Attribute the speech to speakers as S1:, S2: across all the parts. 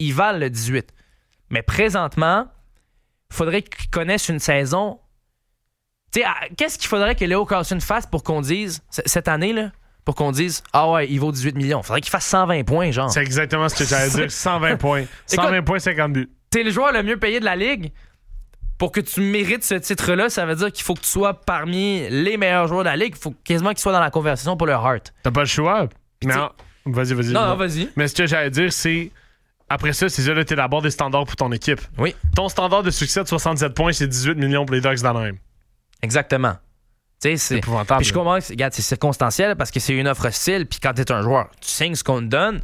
S1: ils valent le 18. Mais présentement, il faudrait qu'ils connaissent une saison. Tu sais, qu'est-ce qu'il faudrait que Leo Carlsson fasse pour qu'on dise, cette année, là, pour qu'on dise, ah ouais, il vaut 18 millions. Il faudrait qu'il fasse 120 points, genre.
S2: C'est exactement ce que j'allais dire. 120 points. 120 points, 50 buts.
S1: T'es le joueur le mieux payé de la Ligue. Pour que tu mérites ce titre-là, ça veut dire qu'il faut que tu sois parmi les meilleurs joueurs de la Ligue. Il faut quasiment qu'il soit dans la conversation pour le Hart.
S2: T'as pas le choix.
S1: Puis
S2: Mais vas-y.
S1: Non, vas-y.
S2: Mais ce que j'allais dire, c'est... Après ça, c'est ça, là, t'élabores des standards pour ton équipe.
S1: Oui.
S2: Ton standard de succès de 67 points, c'est 18 millions pour les Ducks d'Anaheim.
S1: Exactement. C'est
S2: épouvantable.
S1: Puis je comprends que regarde, c'est circonstanciel parce que c'est une offre hostile. Puis quand t'es un joueur, tu signes ce qu'on te donne.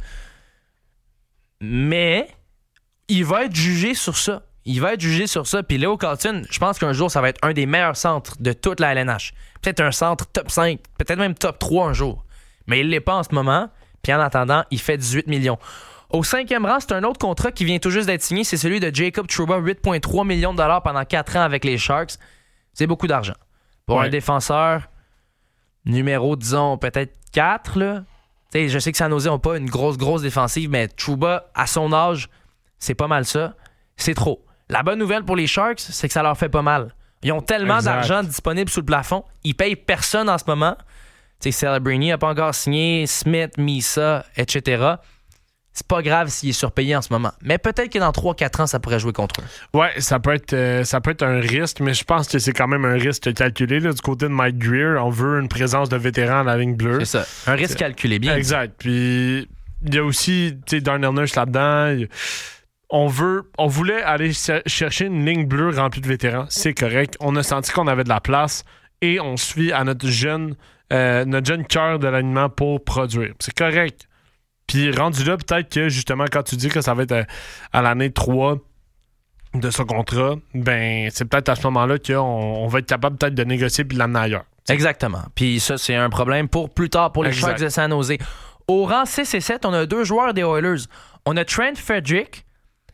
S1: Mais il va être jugé sur ça. Puis Leo Carlsson, je pense qu'un jour, ça va être un des meilleurs centres de toute la LNH. Peut-être un centre top 5, peut-être même top 3 un jour. Mais il l'est pas en ce moment. Puis en attendant, il fait 18 millions. Au 5e rang, c'est un autre contrat qui vient tout juste d'être signé. C'est celui de Jacob Trouba, 8,3 millions de dollars pendant 4 ans avec les Sharks. C'est beaucoup d'argent. Pour un défenseur numéro, disons, peut-être 4, là. T'sais, je sais que San Jose n'a pas une grosse défensive, mais Trouba, à son âge, c'est pas mal ça. C'est trop. La bonne nouvelle pour les Sharks, c'est que ça leur fait pas mal. Ils ont tellement d'argent disponible sous le plafond. Ils payent personne en ce moment. Celebrini n'a pas encore signé, Smith, Misa, etc. C'est pas grave s'il est surpayé en ce moment. Mais peut-être que dans 3-4 ans, ça pourrait jouer contre eux.
S2: Ouais, ça peut être un risque, mais je pense que c'est quand même un risque calculé. Là, du côté de Mike Greer, on veut une présence de vétéran à la ligne bleue.
S1: C'est ça. Un risque calculé, bien.
S2: Exact. Puis il y a aussi Darnell Nurse là-dedans. On voulait aller chercher une ligne bleue remplie de vétérans. C'est correct. On a senti qu'on avait de la place et on se fie à notre jeune cœur de l'alignement pour produire. C'est correct. Puis rendu là, peut-être que justement, quand tu dis que ça va être à l'année 3 de ce contrat, ben c'est peut-être à ce moment-là qu'on va être capable peut-être de négocier puis de l'amener ailleurs. T'sais.
S1: Exactement. Puis ça, c'est un problème pour plus tard pour les Sharks de San Jose. Au rang 6 et 7, on a 2 joueurs des Oilers. On a Trent Frederick,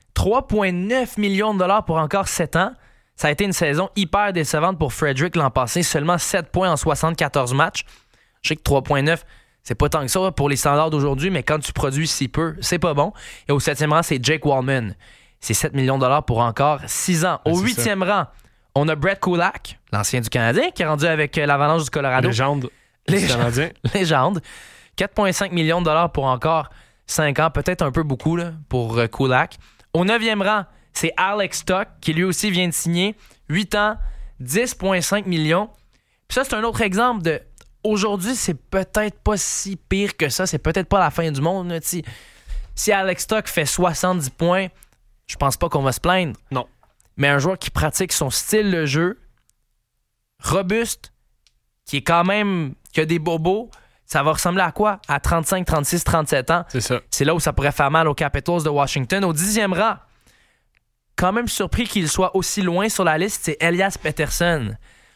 S1: 3,9 millions de dollars pour encore 7 ans. Ça a été une saison hyper décevante pour Frederick l'an passé. Seulement 7 points en 74 matchs. Je sais que 3,9, c'est pas tant que ça pour les standards d'aujourd'hui, mais quand tu produis si peu, c'est pas bon. Et au 7e rang, c'est Jake Wallman. C'est 7 millions de dollars pour encore 6 ans. Au 8e rang, on a Brett Kulak, l'ancien du Canadien, qui est rendu avec l'Avalanche du Colorado.
S2: Légende du Canadien.
S1: Légende. 4,5 millions de dollars pour encore 5 ans. Peut-être un peu beaucoup là, pour Kulak. Au 9e rang, c'est Alex Tuch, qui lui aussi vient de signer 8 ans, 10,5 millions. Puis ça, c'est un autre exemple de... Aujourd'hui, c'est peut-être pas si pire que ça. C'est peut-être pas la fin du monde. Là. Si Alex Tuch fait 70 points, je pense pas qu'on va se plaindre.
S2: Non.
S1: Mais un joueur qui pratique son style de jeu, robuste, qui est quand même... qui a des bobos, ça va ressembler à quoi? À 35, 36, 37 ans.
S2: C'est ça.
S1: C'est là où ça pourrait faire mal aux Capitals de Washington. Au 10e rang, quand même surpris qu'il soit aussi loin sur la liste, c'est Elias Pettersson.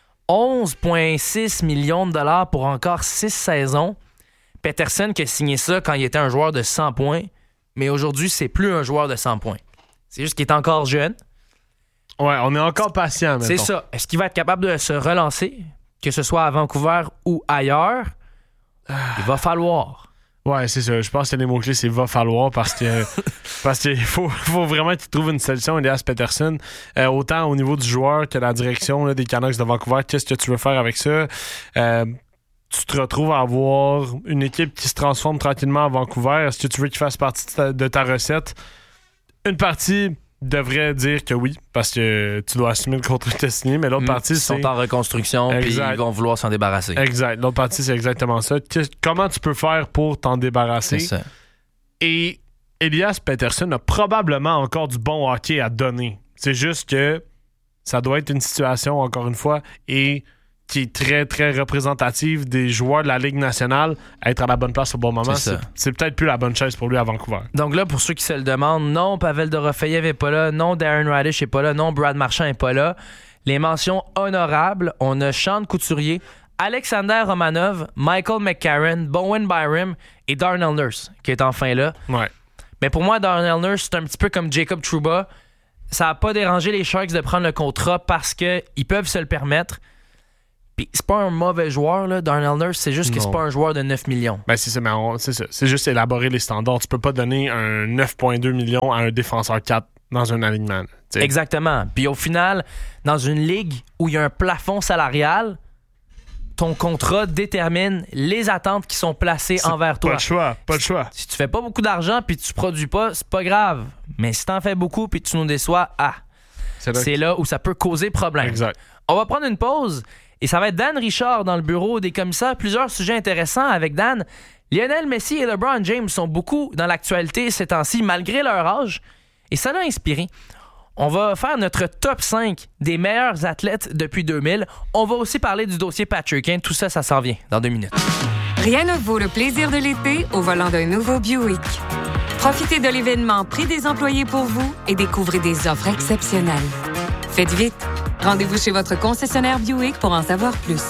S1: 11,6 millions de dollars pour encore 6 saisons. Pettersson qui a signé ça quand il était un joueur de 100 points, mais aujourd'hui, c'est plus un joueur de 100 points. C'est juste qu'il est encore jeune.
S2: Ouais, on est encore patient, mettons.
S1: C'est ça. Est-ce qu'il va être capable de se relancer, que ce soit à Vancouver ou ailleurs? Il va falloir.
S2: Ouais, c'est ça. Je pense que les mots-clés, c'est « va falloir » parce qu'il faut vraiment qu'il trouve une solution, Elias Pettersson. Autant au niveau du joueur que la direction là, des Canucks de Vancouver. Qu'est-ce que tu veux faire avec ça? Tu te retrouves à avoir une équipe qui se transforme tranquillement à Vancouver. Est-ce que tu veux qu'il fasse partie de ta recette? Une partie devrait dire que oui, parce que tu dois assumer le contrat que tu as signé, mais l'autre partie, c'est...
S1: Ils sont en reconstruction, puis ils vont vouloir s'en débarrasser.
S2: Exact. L'autre partie, c'est exactement ça. Comment tu peux faire pour t'en débarrasser?
S1: C'est ça.
S2: Et Elias Pettersson a probablement encore du bon hockey à donner. C'est juste que ça doit être une situation, encore une fois, et qui est très, très représentative des joueurs de la Ligue nationale à être à la bonne place au bon moment. C'est peut-être plus la bonne chaise pour lui à Vancouver. Donc là, pour ceux qui se le demandent, non, Pavel Dorofeyev n'est pas là, non, Darren Raddysh n'est pas là, non, Brad Marchand n'est pas là. Les mentions honorables, on a Sean Couturier, Alexander Romanov, Michael McCarron, Bowen Byram et Darnell Nurse, qui est enfin là. Ouais.
S1: Mais pour moi, Darnell Nurse, c'est un petit peu comme Jacob Trouba. Ça n'a pas dérangé les Sharks de prendre le contrat parce qu'ils peuvent se le permettre. Puis c'est pas un mauvais joueur, là, Darnell Nurse, c'est juste que c'est pas un joueur de 9 millions.
S2: Ben c'est ça, mais c'est ça. C'est juste élaborer les standards. Tu peux pas donner un 9,2 millions à un défenseur 4 dans un alignement. T'sais.
S1: Exactement. Puis au final, dans une ligue où il y a un plafond salarial, ton contrat détermine les attentes qui sont placées envers toi.
S2: Pas le choix.
S1: Si tu fais pas beaucoup d'argent puis tu produis pas, c'est pas grave. Mais si t'en fais beaucoup puis tu nous déçois, c'est là où ça peut causer problème.
S2: Exact.
S1: On va prendre une pause et ça va être Dan Richard dans le bureau des commissaires. Plusieurs sujets intéressants avec Dan. Lionel Messi et LeBron James sont beaucoup dans l'actualité ces temps-ci, malgré leur âge. Et ça l'a inspiré. On va faire notre top 5 des meilleurs athlètes depuis 2000. On va aussi parler du dossier Patrick Kane. Tout ça, ça s'en vient dans 2 minutes.
S3: Rien ne vaut le plaisir de l'été au volant d'un nouveau Buick. Profitez de l'événement Prix des employés pour vous et découvrez des offres exceptionnelles. Faites vite. Rendez-vous chez votre concessionnaire Buick pour en savoir plus.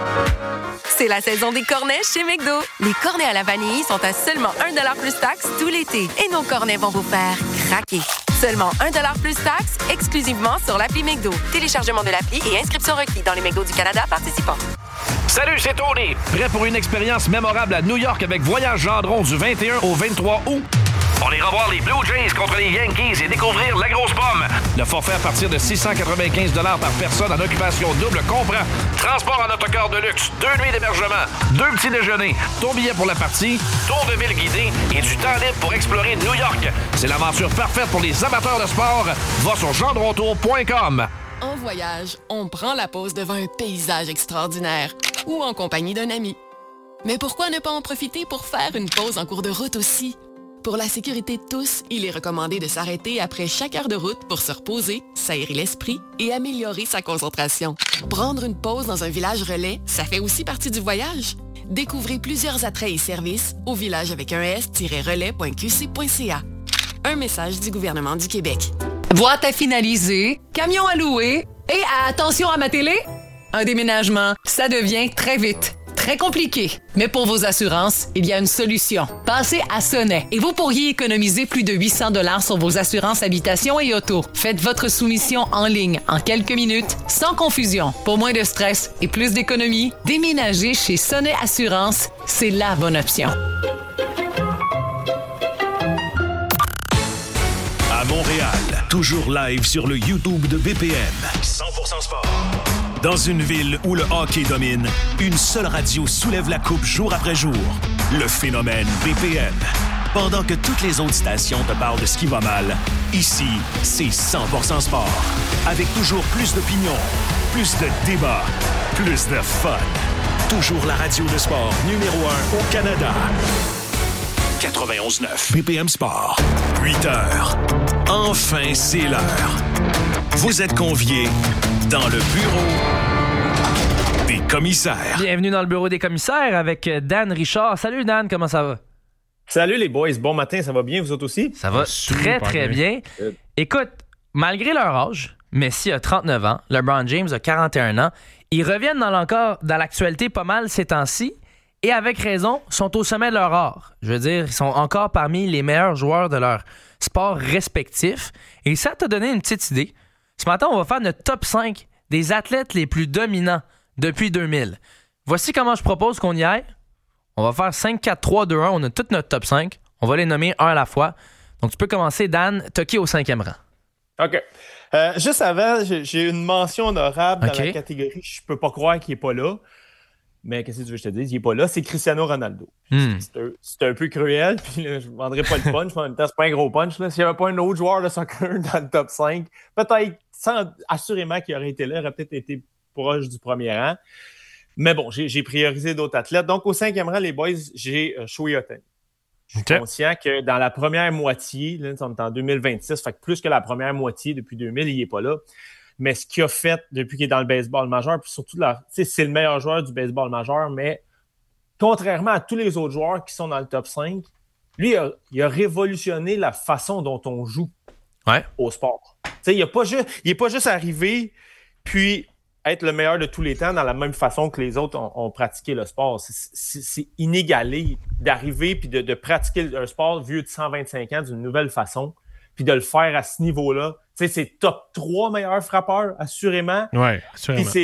S4: C'est la saison des cornets chez McDo. Les cornets à la vanille sont à seulement 1$ plus taxes tout l'été. Et nos cornets vont vous faire craquer. Seulement 1$ plus taxes, exclusivement sur l'appli McDo. Téléchargement de l'appli et inscription requis dans les McDo du Canada participants.
S5: Salut, c'est Tony. Prêt pour une expérience mémorable à New York avec Voyage Gendron du 21 au 23 août? On ira voir les Blue Jays contre les Yankees et découvrir la grosse pomme. Le forfait à partir de 695$ par personne en occupation double comprend transport en autocar de luxe, 2 nuits d'hébergement, 2 petits déjeuners, ton billet pour la partie, tour de ville guidé et du temps libre pour explorer New York. C'est l'aventure parfaite pour les amateurs de sport. Va sur gendrontour.com.
S6: En voyage, on prend la pause devant un paysage extraordinaire ou en compagnie d'un ami. Mais pourquoi ne pas en profiter pour faire une pause en cours de route aussi? Pour la sécurité de tous, il est recommandé de s'arrêter après chaque heure de route pour se reposer, s'aérer l'esprit et améliorer sa concentration. Prendre une pause dans un village relais, ça fait aussi partie du voyage. Découvrez plusieurs attraits et services au village avec un s-relais.qc.ca. Un message du gouvernement du Québec.
S7: Boîte à finaliser, camion à louer et attention à ma télé, un déménagement, ça devient très vite. Très compliqué. Mais pour vos assurances, il y a une solution. Passez à Sonnet et vous pourriez économiser plus de 800$ sur vos assurances habitation et auto. Faites votre soumission en ligne en quelques minutes, sans confusion. Pour moins de stress et plus d'économie, déménager chez Sonnet Assurance, c'est la bonne option.
S8: À Montréal, toujours live sur le YouTube de BPM. 100% sport. Dans une ville où le hockey domine, une seule radio soulève la coupe jour après jour. Le phénomène BPM. Pendant que toutes les autres stations te parlent de ce qui va mal, ici, c'est 100% sport. Avec toujours plus d'opinions, plus de débats, plus de fun. Toujours la radio de sport numéro 1 au Canada. 91.9 BPM Sport. 8 heures. Enfin, c'est l'heure. Vous êtes conviés dans le bureau des commissaires.
S1: Bienvenue dans le bureau des commissaires avec Dan Richard. Salut Dan, comment ça va?
S9: Salut les boys, bon matin, ça va bien, vous autres aussi?
S1: Ça va très, très bien. Écoute, malgré leur âge, Messi a 39 ans, LeBron James a 41 ans, ils reviennent dans l'actualité pas mal ces temps-ci et avec raison, sont au sommet de leur art. Je veux dire, ils sont encore parmi les meilleurs joueurs de leur sport respectif et ça t'a donné une petite idée. Ce matin, on va faire notre top 5 des athlètes les plus dominants depuis 2000. Voici comment je propose qu'on y aille. On va faire 5, 4, 3, 2, 1. On a tout notre top 5. On va les nommer un à la fois. Donc, tu peux commencer, Dan. T'as qui au 5e rang?
S9: OK. Juste avant, j'ai une mention honorable dans la catégorie. Je peux pas croire qu'il est pas là. Mais qu'est-ce que tu veux que je te dise? Il est pas là. C'est Cristiano Ronaldo. C'est un peu cruel. Puis là, je ne vendrai pas le punch. Mais en même temps, c'est pas un gros punch. Là. S'il n'y avait pas un autre joueur de soccer dans le top 5, peut-être, assurément qu'il aurait été là. Il aurait peut-être été proche du premier rang. Mais bon, j'ai priorisé d'autres athlètes. Donc, au 5e rang, les boys, j'ai Shohei Ohtani. Je suis conscient que dans la première moitié, là, on est en 2026, fait que plus que la première moitié depuis 2000, il n'est pas là. Mais ce qu'il a fait depuis qu'il est dans le baseball majeur, puis surtout, c'est le meilleur joueur du baseball majeur, mais contrairement à tous les autres joueurs qui sont dans le top 5, lui, il a révolutionné la façon dont on joue au sport. Il n'est pas juste arrivé, puis être le meilleur de tous les temps dans la même façon que les autres ont pratiqué le sport. C'est inégalé d'arriver puis de pratiquer un sport vieux de 125 ans d'une nouvelle façon, puis de le faire à ce niveau-là. C'est top 3 meilleurs frappeurs, assurément.
S2: Oui, assurément.
S9: Puis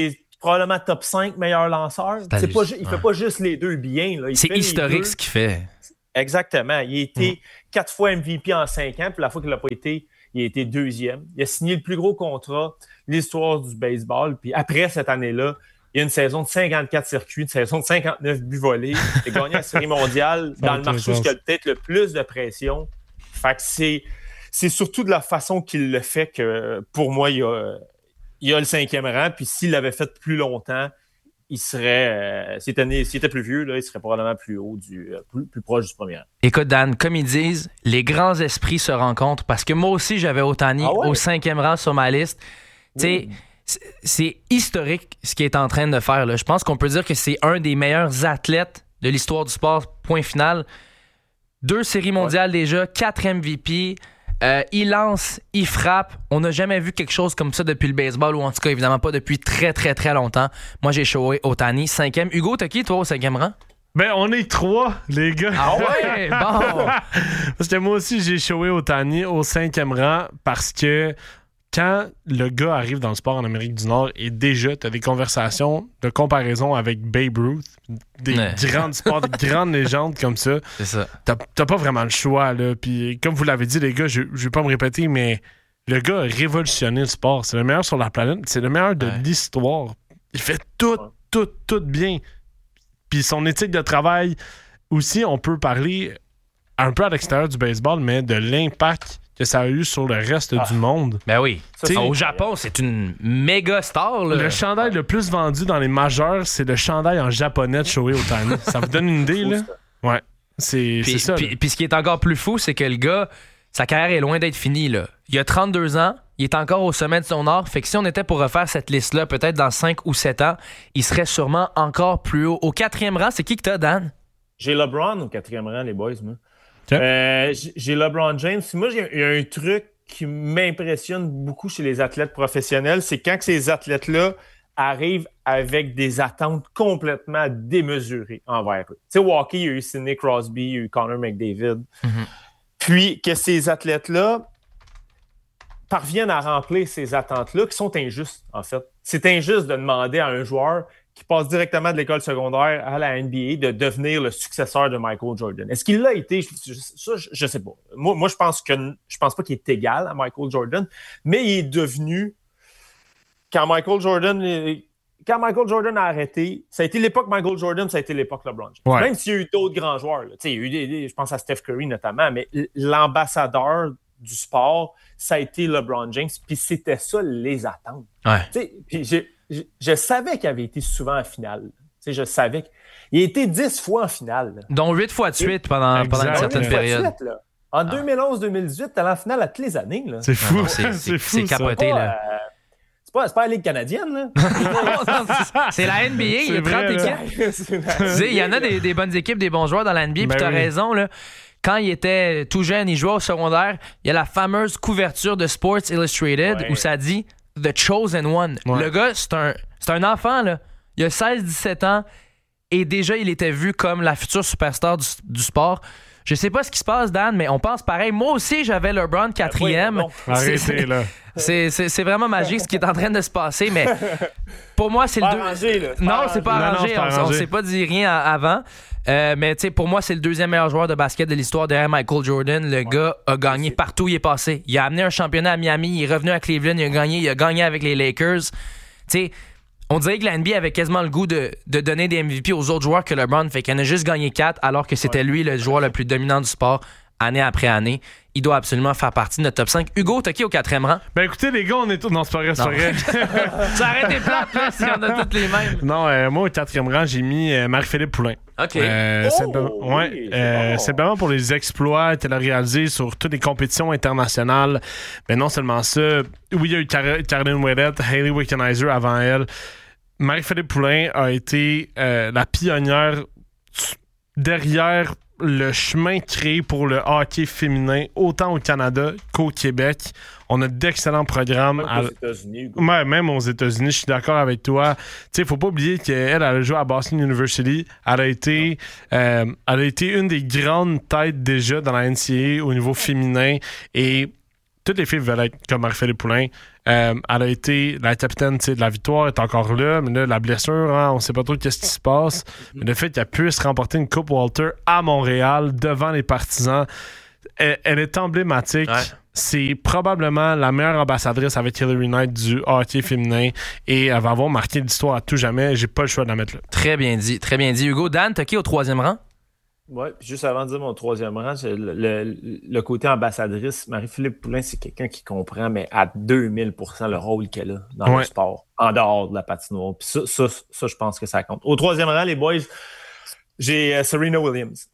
S9: probablement top 5 meilleurs lanceurs. Il fait pas juste les deux bien. Là.
S1: C'est historique ce qu'il fait.
S9: Exactement. Il a été 4 fois MVP en 5 ans, puis la fois qu'il l'a pas été, il a été 2e. Il a signé le plus gros contrat de l'histoire du baseball. Puis après cette année-là, il y a une saison de 54 circuits, une saison de 59 buts volés. Il a gagné la Série mondiale dans le marché où il y a peut-être le plus de pression. Fait que c'est surtout de la façon qu'il le fait que, pour moi, il a le 5e rang. Puis s'il l'avait fait plus longtemps, il serait, s'il était plus vieux, là, il serait probablement plus haut, plus proche du premier rang.
S1: Écoute, Dan, comme ils disent, les grands esprits se rencontrent parce que moi aussi, j'avais Ohtani au 5e rang sur ma liste. Tu sais, c'est historique ce qu'il est en train de faire. Là. Je pense qu'on peut dire que c'est un des meilleurs athlètes de l'histoire du sport, point final. 2 séries mondiales déjà, 4 MVP. Il lance, il frappe. On n'a jamais vu quelque chose comme ça depuis le baseball, ou en tout cas, évidemment pas depuis très, très, très longtemps. Moi, j'ai showé Ohtani, 5e. Hugo, t'as qui, toi, au 5e rang?
S2: Ben, on est 3, les gars.
S1: Ah ouais? Bon!
S2: Parce que moi aussi, j'ai showé Ohtani au 5e rang parce que quand le gars arrive dans le sport en Amérique du Nord et déjà, tu as des conversations de comparaison avec Babe Ruth, des grandes sports, des grandes légendes comme ça.
S1: C'est ça.
S2: T'as pas vraiment le choix, là. Puis comme vous l'avez dit, les gars, je vais pas me répéter, mais le gars a révolutionné le sport. C'est le meilleur sur la planète. C'est le meilleur de l'histoire. Il fait tout bien. Puis son éthique de travail, aussi, on peut parler un peu à l'extérieur du baseball, mais de l'impact que ça a eu sur le reste du monde.
S1: Ben oui. Au Japon, c'est une méga star. Là.
S2: Le chandail le plus vendu dans les majeurs, c'est le chandail en japonais de Shohei Ohtani. Ça vous donne une idée, là? Ouais. C'est ça.
S1: Puis ce qui est encore plus fou, c'est que le gars, sa carrière est loin d'être finie. Là. Il a 32 ans, il est encore au sommet de son art. Fait que si on était pour refaire cette liste-là, peut-être dans 5 ou 7 ans, il serait sûrement encore plus haut. Au 4e rang, c'est qui que t'as, Dan?
S9: J'ai LeBron au 4e rang, les boys, moi. J'ai LeBron James. Moi, il y a un truc qui m'impressionne beaucoup chez les athlètes professionnels, c'est quand ces athlètes-là arrivent avec des attentes complètement démesurées envers eux. Tu sais, au hockey, il y a eu Sidney Crosby, il y a eu Connor McDavid. Mm-hmm. Puis que ces athlètes-là parviennent à remplir ces attentes-là qui sont injustes, en fait. C'est injuste de demander à un joueur qui passe directement de l'école secondaire à la NBA de devenir le successeur de Michael Jordan. Est-ce qu'il l'a été? Ça, je sais pas. Moi, je pense pas qu'il est égal à Michael Jordan, mais il est devenu... Quand Michael Jordan a arrêté, ça a été l'époque Michael Jordan, ça a été l'époque LeBron James. Ouais. Même s'il y a eu d'autres grands joueurs. Là. Il y a eu je pense à Steph Curry notamment, mais l'ambassadeur du sport, ça a été LeBron James, puis c'était ça les attentes. Ouais. Puis je savais qu'il avait été souvent en finale. Je savais qu'il a été 10 fois en finale. Là.
S1: Dont 8 fois de suite pendant une certaine période.
S9: Suite, là. En 2011-2018, t'es allé en finale à tous les années. Là.
S2: C'est fou.
S1: C'est fou. C'est capoté. Là.
S9: C'est pas la Ligue canadienne. Là.
S1: C'est la NBA. Il y a 30 équipes. Il y en a des bonnes équipes, des bons joueurs dans la NBA. Puis t'as raison. Là. Quand il était tout jeune, il jouait au secondaire, il y a la fameuse couverture de Sports Illustrated où ça dit « The Chosen One ». Le gars, c'est un enfant. Là. Il a 16-17 ans et déjà, il était vu comme la future superstar du sport. Je sais pas ce qui se passe, Dan, mais on pense pareil. Moi aussi, j'avais LeBron 4e.
S2: Arrêtez, là.
S1: C'est vraiment magique ce qui est en train de se passer, mais pour moi, c'est le deuxième. Non, c'est pas arrangé. On s'est pas dit rien avant. Mais tu sais, pour moi, c'est le 2e meilleur joueur de basket de l'histoire derrière Michael Jordan. Le gars a gagné partout où il est passé. Il a amené un championnat à Miami, il est revenu à Cleveland, il a gagné avec les Lakers. Tu sais, on dirait que la NBA avait quasiment le goût de donner des MVP aux autres joueurs que LeBron, fait qu'il en a juste gagné 4 alors que c'était lui le joueur le plus dominant du sport année après année. Il doit absolument faire partie de notre top 5. Hugo, t'as qui au 4e rang?
S2: Ben écoutez, les gars, on est tous... Non, c'est pas vrai, c'est pas vrai.
S1: Ça arrête tes plates, là, s'il y en a toutes les mêmes.
S2: Non, moi, au 4e rang, j'ai mis Marie-Philippe Poulin.
S1: OK.
S2: Simplement pour les exploits qu'elle a réalisés sur toutes les compétitions internationales. Mais non seulement ça, oui, il y a eu Caroline Ouellette, Hayley Wickenheiser avant elle. Marie-Philippe Poulin a été la pionnière derrière le chemin créé pour le hockey féminin, autant au Canada qu'au Québec. On a d'excellents programmes.
S9: Même aux États-Unis.
S2: Même aux États-Unis, je suis d'accord avec toi. Tu sais, faut pas oublier qu'elle a joué à Boston University. Elle a été une des grandes têtes déjà dans la NCAA au niveau féminin. Et toutes les filles veulent être comme Marie-Philippe Poulin. Elle a été la capitaine de la victoire, est encore là, mais là, la blessure, on ne sait pas trop qu'est-ce qui se passe. Mais le fait qu'elle puisse remporter une Coupe Walter à Montréal devant les partisans, elle est emblématique. Ouais. C'est probablement la meilleure ambassadrice avec Hilary Knight du hockey féminin et elle va avoir marqué l'histoire à tout jamais. J'ai pas le choix de la mettre là.
S1: Très bien dit, très bien dit. Hugo, Dan, t'as qui au 3e rang?
S9: Oui, juste avant de dire mon 3e rang, le côté ambassadrice, Marie-Philippe Poulin, c'est quelqu'un qui comprend, mais à 2000% le rôle qu'elle a dans le sport, en dehors de la patinoire. Puis ça, je pense que ça compte. Au 3e rang, les boys, j'ai Serena Williams.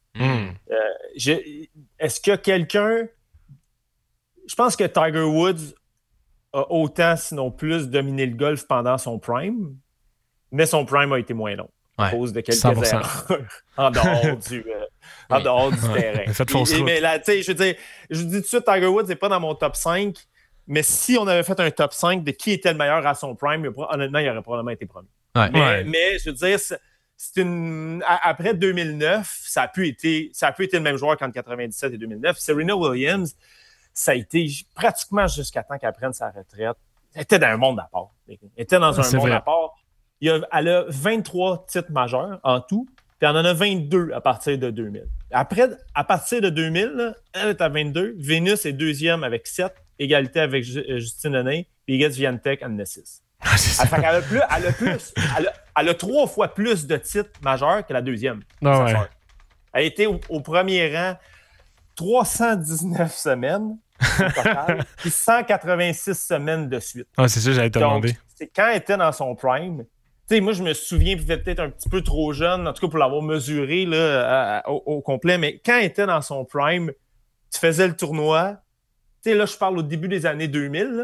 S9: Est-ce que quelqu'un... Je pense que Tiger Woods a autant, sinon plus, dominé le golf pendant son prime, mais son prime a été moins long à cause de quelques 100%. Erreurs en dehors du terrain. Mais là, tu sais, je dis tout de suite, Tiger Woods n'est pas dans mon top 5, mais si on avait fait un top 5 de qui était le meilleur à son prime, honnêtement, il aurait probablement été premier.
S1: Ouais.
S9: Mais je veux dire, après 2009, ça a pu être le même joueur qu'en 97 et 2009. Serena Williams, ça a été pratiquement jusqu'à temps qu'elle prenne sa retraite. Elle était dans un monde à part. Elle était dans un monde à part. Elle a 23 titres majeurs en tout, puis elle en a 22 à partir de 2000. Après, à partir de 2000, elle est à 22. Vénus est 2e avec 7, égalité avec Justine Henin, puis Iga Swiatek en a 6. Elle a 3 fois plus de titres majeurs que la 2e. Elle a été au premier rang 319 semaines au total, puis 186 semaines de suite.
S2: C'est ça, j'allais te demander.
S9: C'est quand elle était dans son prime. Tu sais, moi, je me souviens, peut-être un petit peu trop jeune, en tout cas pour l'avoir mesuré là, au complet, mais quand elle était dans son prime, tu faisais le tournoi. Tu sais, là, je parle au début des années 2000. Là,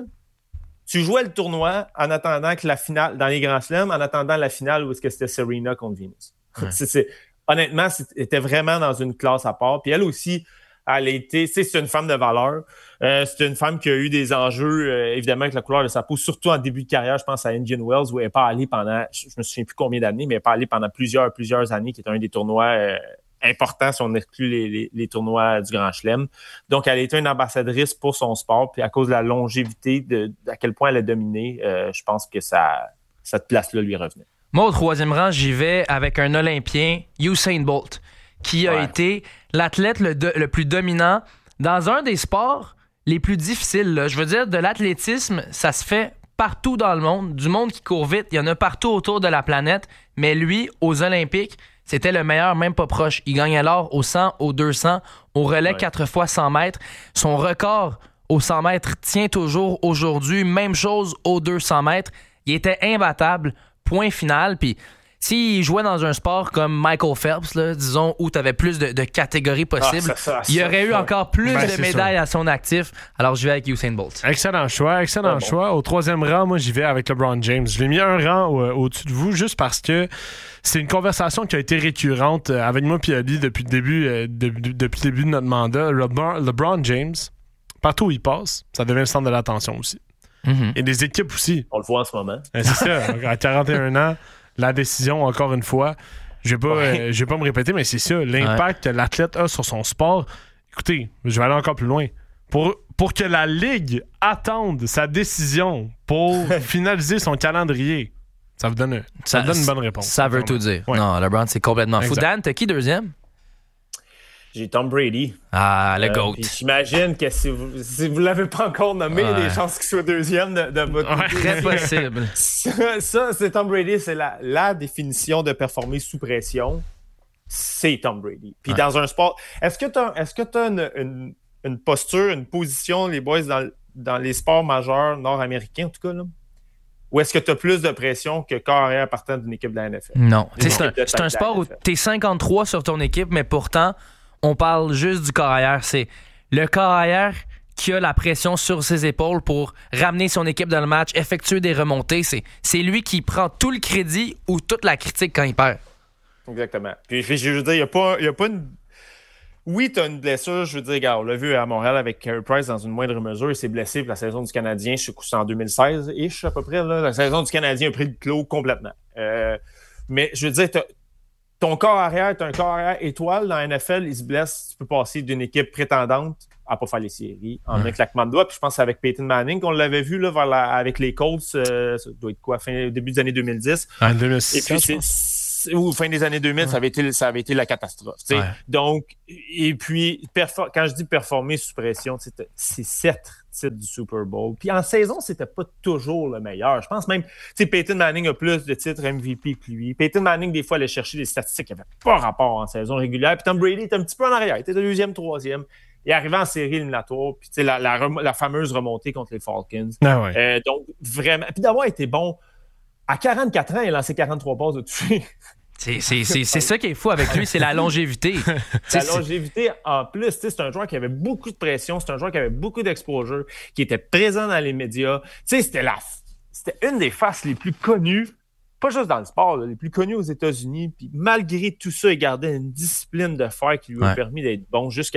S9: tu jouais le tournoi en attendant que la finale, dans les Grands Chelems, en attendant la finale où est-ce que c'était Serena contre Venus. Honnêtement, c'était vraiment dans une classe à part. Puis elle aussi, elle a été, c'est une femme de valeur. C'est une femme qui a eu des enjeux, évidemment, avec la couleur de sa peau, surtout en début de carrière. Je pense à Indian Wells, où elle n'est pas allée pendant, je me souviens plus combien d'années, mais elle n'est pas allée pendant plusieurs années, qui est un des tournois importants si on exclut les tournois du Grand Chelem. Donc, elle a été une ambassadrice pour son sport. Puis à cause de la longévité, à quel point elle a dominé, je pense que cette place-là lui revenait.
S1: Moi, au 3e rang, j'y vais avec un Olympien, Usain Bolt, qui a été l'athlète le plus dominant dans un des sports les plus difficiles. Là. Je veux dire, de l'athlétisme, ça se fait partout dans le monde. Du monde qui court vite, il y en a partout autour de la planète. Mais lui, aux Olympiques, c'était le meilleur, même pas proche. Il gagnait l'or au 100, au 200, au relais 4 fois 100 mètres. Son record au 100 mètres tient toujours aujourd'hui. Même chose au 200 mètres. Il était imbattable. Point final. Puis s'il jouait dans un sport comme Michael Phelps, là, disons, où tu avais plus de catégories possibles, il y aurait eu encore plus de médailles à son actif. Alors, je vais avec Usain Bolt.
S2: Excellent choix. Au 3e rang, moi, j'y vais avec LeBron James. Je l'ai mis un rang au-dessus de vous juste parce que c'est une conversation qui a été récurrente avec moi et Ali depuis le début de notre mandat. LeBron James, partout où il passe, ça devient le centre de l'attention aussi. Mm-hmm. Et des équipes aussi.
S9: On le voit en ce moment.
S2: C'est ça. À 41 ans, la décision, encore une fois, je vais pas me répéter, mais c'est ça. L'impact que l'athlète a sur son sport. Écoutez, je vais aller encore plus loin. Pour que la Ligue attende sa décision pour finaliser son calendrier, ça vous donne une bonne réponse.
S1: Ça veut tout dire. Ouais. Non, LeBron, c'est complètement fou. Dan, t'as qui 2e?
S9: J'ai Tom Brady.
S1: Ah, le GOAT.
S9: J'imagine que si vous ne l'avez pas encore nommé, il y a des chances qu'il soit 2e de votre côté.
S1: Très possible.
S9: Ça, c'est Tom Brady. C'est la définition de performer sous pression. C'est Tom Brady. Puis dans un sport... Est-ce que tu as une posture, une position, les boys, dans les sports majeurs nord-américains, en tout cas, là? Ou est-ce que tu as plus de pression que corps arrière partant d'une équipe de la NFL?
S1: Non. C'est un sport où tu es 53 sur ton équipe, mais pourtant... On parle juste du corps arrière. C'est le corps arrière qui a la pression sur ses épaules pour ramener son équipe dans le match, effectuer des remontées. C'est lui qui prend tout le crédit ou toute la critique quand il perd.
S9: Exactement. Puis je veux dire, il n'y a pas une... Oui, tu as une blessure. Je veux dire, regarde, on l'a vu à Montréal avec Carey Price dans une moindre mesure. Il s'est blessé pour la saison du Canadien. Je sais que c'est en 2016-ish à peu près. Là. La saison du Canadien a pris le clos complètement. Mais je veux dire, t'as ton corps arrière, t'as un corps arrière étoile dans la NFL, il se blesse, tu peux passer d'une équipe prétendante à pas faire les séries en un claquement de doigts. Puis je pense que c'est avec Peyton Manning qu'on l'avait vu là, avec les Colts, ça doit être quoi, début des années 2010.
S2: En 2006.
S9: Et puis ou fin des années 2000, ça avait été la catastrophe. Ouais. Donc, et puis, quand je dis performer sous pression, c'est 7 titres du Super Bowl. Puis en saison, c'était pas toujours le meilleur. Je pense même, Peyton Manning a plus de titres MVP que lui. Peyton Manning, des fois, allait chercher des statistiques qui n'avaient pas rapport en saison régulière. Puis Tom Brady était un petit peu en arrière. Il était 2e, 3e. Il est arrivé en série éliminatoire. Puis la fameuse remontée contre les Falcons. Donc, vraiment. Puis d'avoir été bon. À 44 ans, il a lancé 43 passes de toucher.
S1: C'est ça qui est fou avec lui, c'est la longévité.
S9: La longévité, en plus, c'est un joueur qui avait beaucoup de pression, c'est un joueur qui avait beaucoup d'exposure, qui était présent dans les médias. C'était une des faces les plus connues, pas juste dans le sport, les plus connues aux États-Unis. Puis malgré tout ça, il gardait une discipline de fer qui lui a permis d'être bon jusqu'à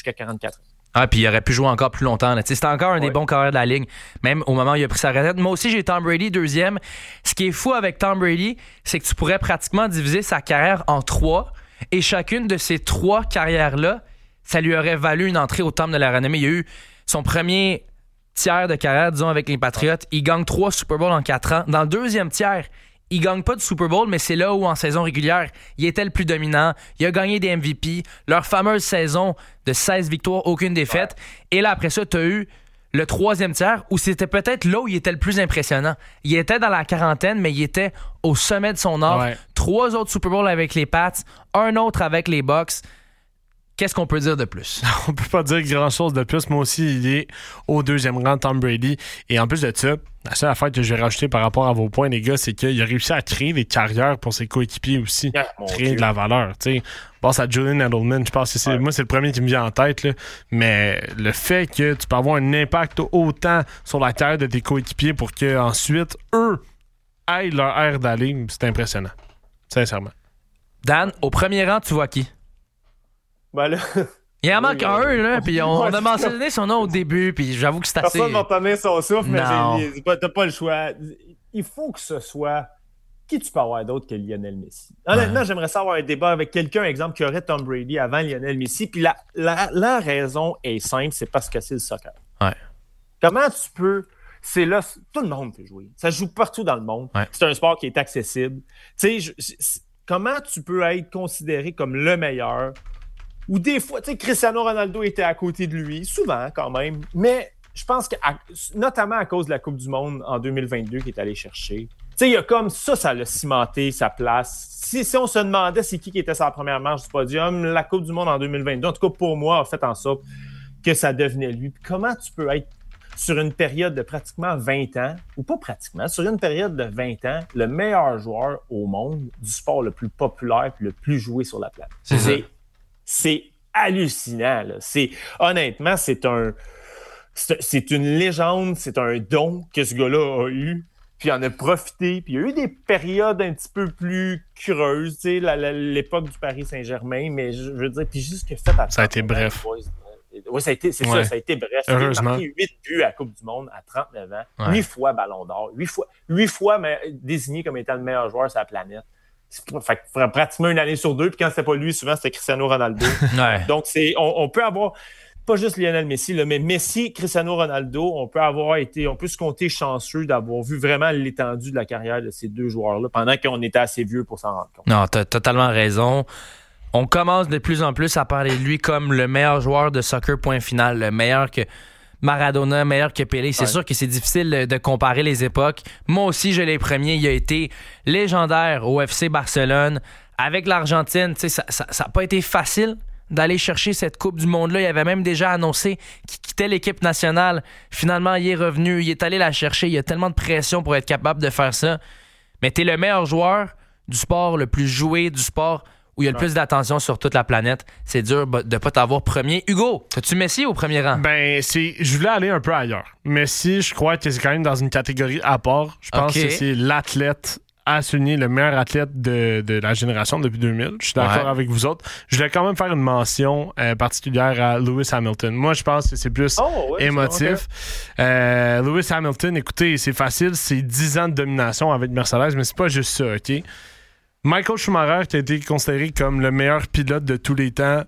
S9: 44 ans.
S1: Ah, puis il aurait pu jouer encore plus longtemps. C'était encore un des bons carrières de la ligue, même au moment où il a pris sa retraite. Moi aussi, j'ai Tom Brady 2e. Ce qui est fou avec Tom Brady, c'est que tu pourrais pratiquement diviser sa carrière en 3, et chacune de ces 3 carrières-là, ça lui aurait valu une entrée au temple de la renommée. Il y a eu son premier tiers de carrière, disons, avec les Patriots. Il gagne 3 Super Bowls en 4 ans. Dans le deuxième tiers, il gagne pas de Super Bowl, mais c'est là où, en saison régulière, il était le plus dominant. Il a gagné des MVP. Leur fameuse saison de 16 victoires, aucune défaite. Et là, après ça, tu as eu le 3e tiers où c'était peut-être là où il était le plus impressionnant. Il était dans la quarantaine, mais il était au sommet de son art. 3 autres Super Bowls avec les Pats, un autre avec les Bucks. Qu'est-ce qu'on peut dire de plus?
S2: On peut pas dire grand-chose de plus. Moi aussi, il est au 2e rang, Tom Brady. Et en plus de ça, la seule affaire que je vais rajouter par rapport à vos points, les gars, c'est qu'il a réussi à créer des carrières pour ses coéquipiers aussi. Créer de la valeur, tu sais. Bon, à Julian Edelman, je pense que moi, c'est le premier qui me vient en tête, là. Mais le fait que tu peux avoir un impact autant sur la carrière de tes coéquipiers pour qu'ensuite, eux, aillent leur air d'aller, c'est impressionnant. Sincèrement.
S1: Dan, au premier rang, tu vois qui?
S9: Ben là...
S1: Il en manque un, là, puis on a mentionné son nom au début, puis j'avoue que c'est assez...
S9: Personne m'a donné son souffle, mais t'as pas le choix. Il faut que ce soit... Qui tu peux avoir d'autre que Lionel Messi? Honnêtement, j'aimerais savoir un débat avec quelqu'un, exemple, qui aurait Tom Brady avant Lionel Messi, puis la raison est simple, c'est parce que c'est le soccer. Comment tu peux... C'est là, tout le monde peut jouer. Ça joue partout dans le monde. C'est un sport qui est accessible. Tu sais, comment tu peux être considéré comme le meilleur? Ou des fois, tu sais, Cristiano Ronaldo était à côté de lui, souvent quand même, mais je pense que, notamment à cause de la Coupe du Monde en 2022 qu'il est allé chercher, tu sais, il y a comme ça l'a cimenté sa place. Si on se demandait c'est qui était sa première marche du podium, la Coupe du Monde en 2022, en tout cas pour moi, a fait en sorte que ça devenait lui. Puis comment tu peux être sur une période de pratiquement 20 ans, ou pas pratiquement, sur une période de 20 ans, le meilleur joueur au monde du sport le plus populaire et le plus joué sur la planète? C'est hallucinant, là. Honnêtement, c'est une légende, c'est un don que ce gars-là a eu, puis il en a profité, puis il y a eu des périodes un petit peu plus creuses, tu sais, l'époque du Paris Saint-Germain, mais je veux dire, puis juste que fait...
S2: Ça a été bref.
S9: Oui, ça a été bref.
S2: Heureusement.
S9: Il a marqué 8 buts à la Coupe du Monde à 39 ans, 8 fois Ballon d'Or, 8 fois désigné comme étant le meilleur joueur sur la planète. Fait que pratiquement une année sur 2, puis quand c'était pas lui, souvent c'était Cristiano Ronaldo. Donc on peut avoir pas juste Lionel Messi, là, mais Messi, Cristiano Ronaldo, on peut se compter chanceux d'avoir vu vraiment l'étendue de la carrière de ces deux joueurs-là pendant qu'on était assez vieux pour s'en rendre compte.
S1: Non, t'as totalement raison. On commence de plus en plus à parler de lui comme le meilleur joueur de soccer, point final, le meilleur que Maradona, meilleur que Pelé. C'est sûr que c'est difficile de comparer les époques. Moi aussi, je l'ai premier. Il a été légendaire au FC Barcelone. Avec l'Argentine, ça n'a pas été facile d'aller chercher cette Coupe du Monde-là. Il avait même déjà annoncé qu'il quittait l'équipe nationale. Finalement, il est revenu. Il est allé la chercher. Il y a tellement de pression pour être capable de faire ça. Mais t'es le meilleur joueur du sport, le plus joué du sport, où il y a le plus d'attention sur toute la planète. C'est dur de pas t'avoir premier. Hugo, as-tu Messi au premier rang?
S2: Je voulais aller un peu ailleurs. Messi, je crois que c'est quand même dans une catégorie à part. Je pense que c'est l'athlète à souligner, le meilleur athlète de la génération depuis 2000. Je suis d'accord avec vous autres. Je voulais quand même faire une mention particulière à Lewis Hamilton. Moi, je pense que c'est plus émotif. Lewis Hamilton, écoutez, c'est facile. C'est 10 ans de domination avec Mercedes, mais c'est pas juste ça, OK? Michael Schumacher, qui a été considéré comme le meilleur pilote de tous les temps,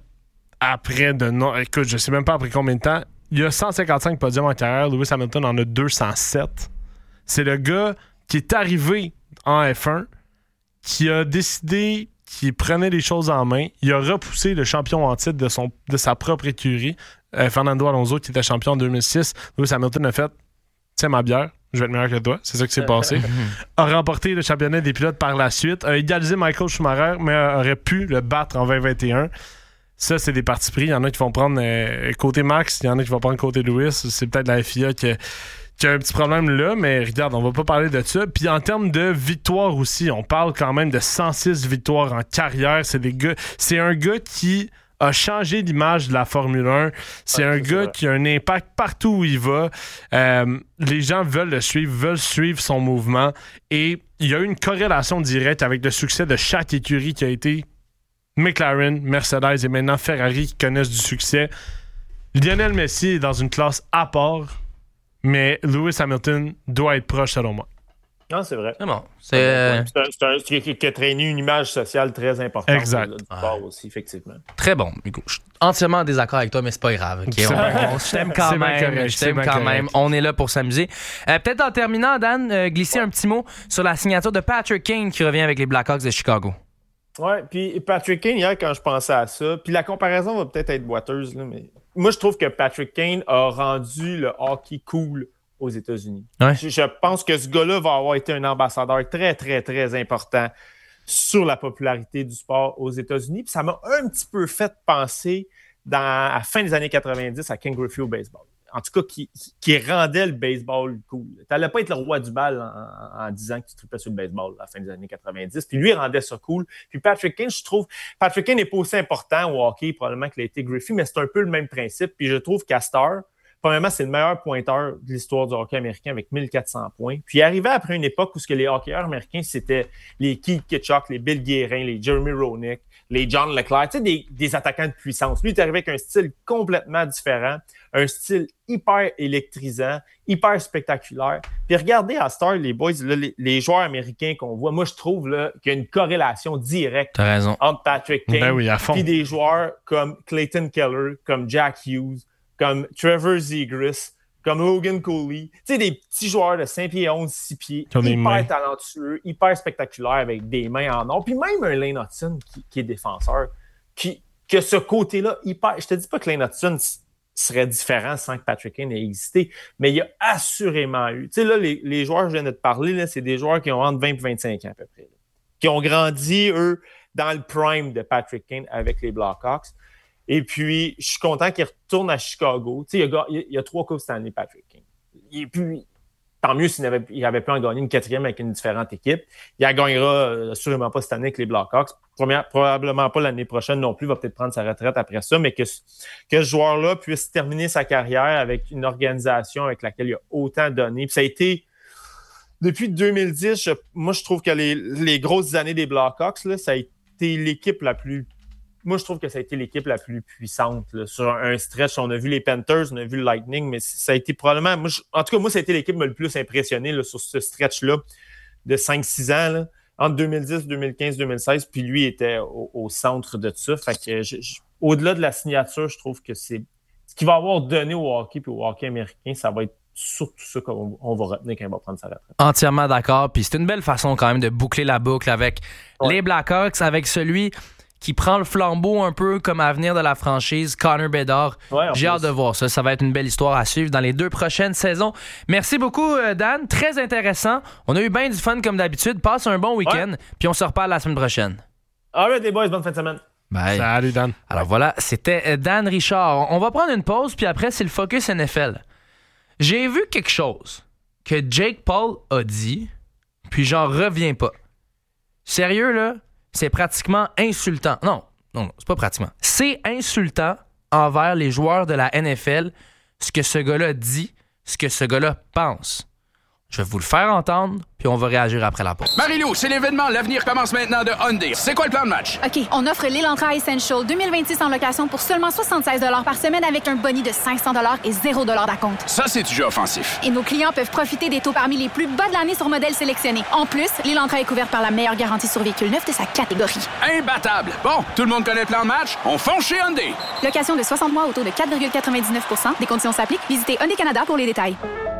S2: écoute, je sais même pas après combien de temps. Il y a 155 podiums en carrière. Lewis Hamilton en a 207. C'est le gars qui est arrivé en F1, qui a décidé qu'il prenait les choses en main. Il a repoussé le champion en titre de sa propre écurie, Fernando Alonso, qui était champion en 2006. Lewis Hamilton a fait « Tiens ma bière, je vais être meilleur que toi. » C'est ça qui s'est passé. A remporté le championnat des pilotes par la suite. A égalisé Michael Schumacher, mais aurait pu le battre en 2021. Ça, c'est des partis pris. Il y en a qui vont prendre côté Max, il y en a qui vont prendre côté Lewis. C'est peut-être la FIA qui a un petit problème là, mais regarde, on va pas parler de ça. Puis en termes de victoire aussi, on parle quand même de 106 victoires en carrière. C'est un gars qui a changé l'image de la Formule 1. C'est un gars qui a un impact partout où il va. Les gens veulent le suivre, veulent suivre son mouvement. Et il y a eu une corrélation directe avec le succès de chaque écurie qui a été McLaren, Mercedes et maintenant Ferrari qui connaissent du succès. Lionel Messi est dans une classe à part, mais Lewis Hamilton doit être proche selon moi.
S9: Non, c'est vrai.
S1: C'est bon.
S9: C'est qui a traîné une image sociale très importante.
S2: Exact.
S9: Du sport aussi, effectivement.
S1: Très bon. Je suis entièrement en désaccord avec toi, mais c'est pas grave. Okay? Je t'aime quand même. Je t'aime quand même. On est là pour s'amuser. Peut-être en terminant, Dan, glisser un petit mot sur la signature de Patrick Kane qui revient avec les Blackhawks de Chicago.
S9: Ouais, puis Patrick Kane, hier, quand je pensais à ça, puis la comparaison va peut-être être boiteuse, là, mais moi, je trouve que Patrick Kane a rendu le hockey cool aux États-Unis.
S1: Ouais.
S9: Je pense que ce gars-là va avoir été un ambassadeur très, très, très important sur la popularité du sport aux États-Unis. Puis ça m'a un petit peu fait penser à la fin des années 90 à Ken Griffey au baseball. En tout cas, qui rendait le baseball cool. Tu n'allais pas être le roi du bal en disant que tu tripais sur le baseball à la fin des années 90. Puis lui, il rendait ça cool. Puis Patrick Kane, je trouve, Patrick Kane n'est pas aussi important au hockey probablement qu'il a été Griffey, mais c'est un peu le même principe. Puis je trouve qu'à Star, premièrement, c'est le meilleur pointeur de l'histoire du hockey américain avec 1400 points. Puis il arrivait après une époque où les hockeyeurs américains, c'était les Keith Kitchuk, les Bill Guérin, les Jeremy Roenick, les John Leclerc, tu sais, des attaquants de puissance. Lui, il est arrivé avec un style complètement différent, un style hyper électrisant, hyper spectaculaire. Puis regardez à Star, les boys, là, les joueurs américains qu'on voit, moi, je trouve là, qu'il y a une corrélation directe entre Patrick Kane et des joueurs comme Clayton Keller, comme Jack Hughes, comme Trevor Zegras, comme Logan Cooley. Tu sais, des petits joueurs de 5 pieds 11, 6 pieds, hyper talentueux, hyper spectaculaires avec des mains en or. Puis même un Lane Hudson qui est défenseur, qui a ce côté-là hyper... Je te dis pas que Lane Hudson serait différent sans que Patrick Kane ait existé, mais il y a assurément eu... Tu sais, là, les joueurs que je viens de te parler, là, c'est des joueurs qui ont entre 20 et 25 ans à peu près. Là, qui ont grandi, eux, dans le prime de Patrick Kane avec les Blackhawks. Et puis, je suis content qu'il retourne à Chicago. Tu sais, il y a 3 Coupes Stanley, Patrick Kane. Et puis, tant mieux s'il avait pu en gagner une 4e avec une différente équipe. Il ne gagnera assurément pas cette année avec les Blackhawks. Probablement pas l'année prochaine non plus. Il va peut-être prendre sa retraite après ça. Mais que ce joueur-là puisse terminer sa carrière avec une organisation avec laquelle il a autant donné. Puis ça a été... Depuis 2010, moi, je trouve que les grosses années des Blackhawks, là, ça a été l'équipe la plus... Moi, je trouve que ça a été l'équipe la plus puissante. Là. Sur un stretch, on a vu les Panthers, on a vu le Lightning, mais ça a été probablement... En tout cas, moi, ça a été l'équipe qui m'a le plus impressionné là, sur ce stretch-là de 5-6 ans, là, entre 2010, 2015, 2016, puis lui était au centre de ça. Fait que au-delà de la signature, je trouve que c'est... Ce qu'il va avoir donné au hockey et au hockey américain, ça va être surtout ça qu'on va retenir quand il va prendre sa retraite.
S1: Entièrement d'accord. Puis c'est une belle façon quand même de boucler la boucle avec les Blackhawks, avec celui... qui prend le flambeau un peu comme avenir de la franchise, Connor Bedard. J'ai hâte de voir ça. Ça va être une belle histoire à suivre dans les 2 prochaines saisons. Merci beaucoup, Dan. Très intéressant. On a eu bien du fun comme d'habitude. Passe un bon week-end, puis on se reparle la semaine prochaine.
S9: All right, les boys, bonne fin de semaine.
S1: Bye.
S2: Salut, Dan.
S1: Alors voilà, c'était Dan Richard. On va prendre une pause, puis après, c'est le Focus NFL. J'ai vu quelque chose que Jake Paul a dit, puis j'en reviens pas. Sérieux, là? C'est pratiquement insultant. Non, c'est pas pratiquement. C'est insultant envers les joueurs de la NFL ce que ce gars-là dit, ce que ce gars-là pense. Je vais vous le faire entendre, puis on va réagir après la pause.
S10: Marie-Lou, c'est l'événement L'avenir commence maintenant de Hyundai. C'est quoi le plan de match?
S11: OK, on offre l'Elantra Essential 2026 en location pour seulement 76 $ par semaine avec un boni de 500 $ et 0 $ d'acompte.
S10: Ça, c'est du jeu offensif.
S11: Et nos clients peuvent profiter des taux parmi les plus bas de l'année sur modèles sélectionnés. En plus, l'Elantra est couverte par la meilleure garantie sur véhicule neuf de sa catégorie.
S10: Imbattable. Bon, tout le monde connaît le plan de match? On fonce chez Hyundai.
S11: Location de 60 mois au taux de 4,99 %. Des conditions s'appliquent. Visitez Hyundai Canada pour les détails.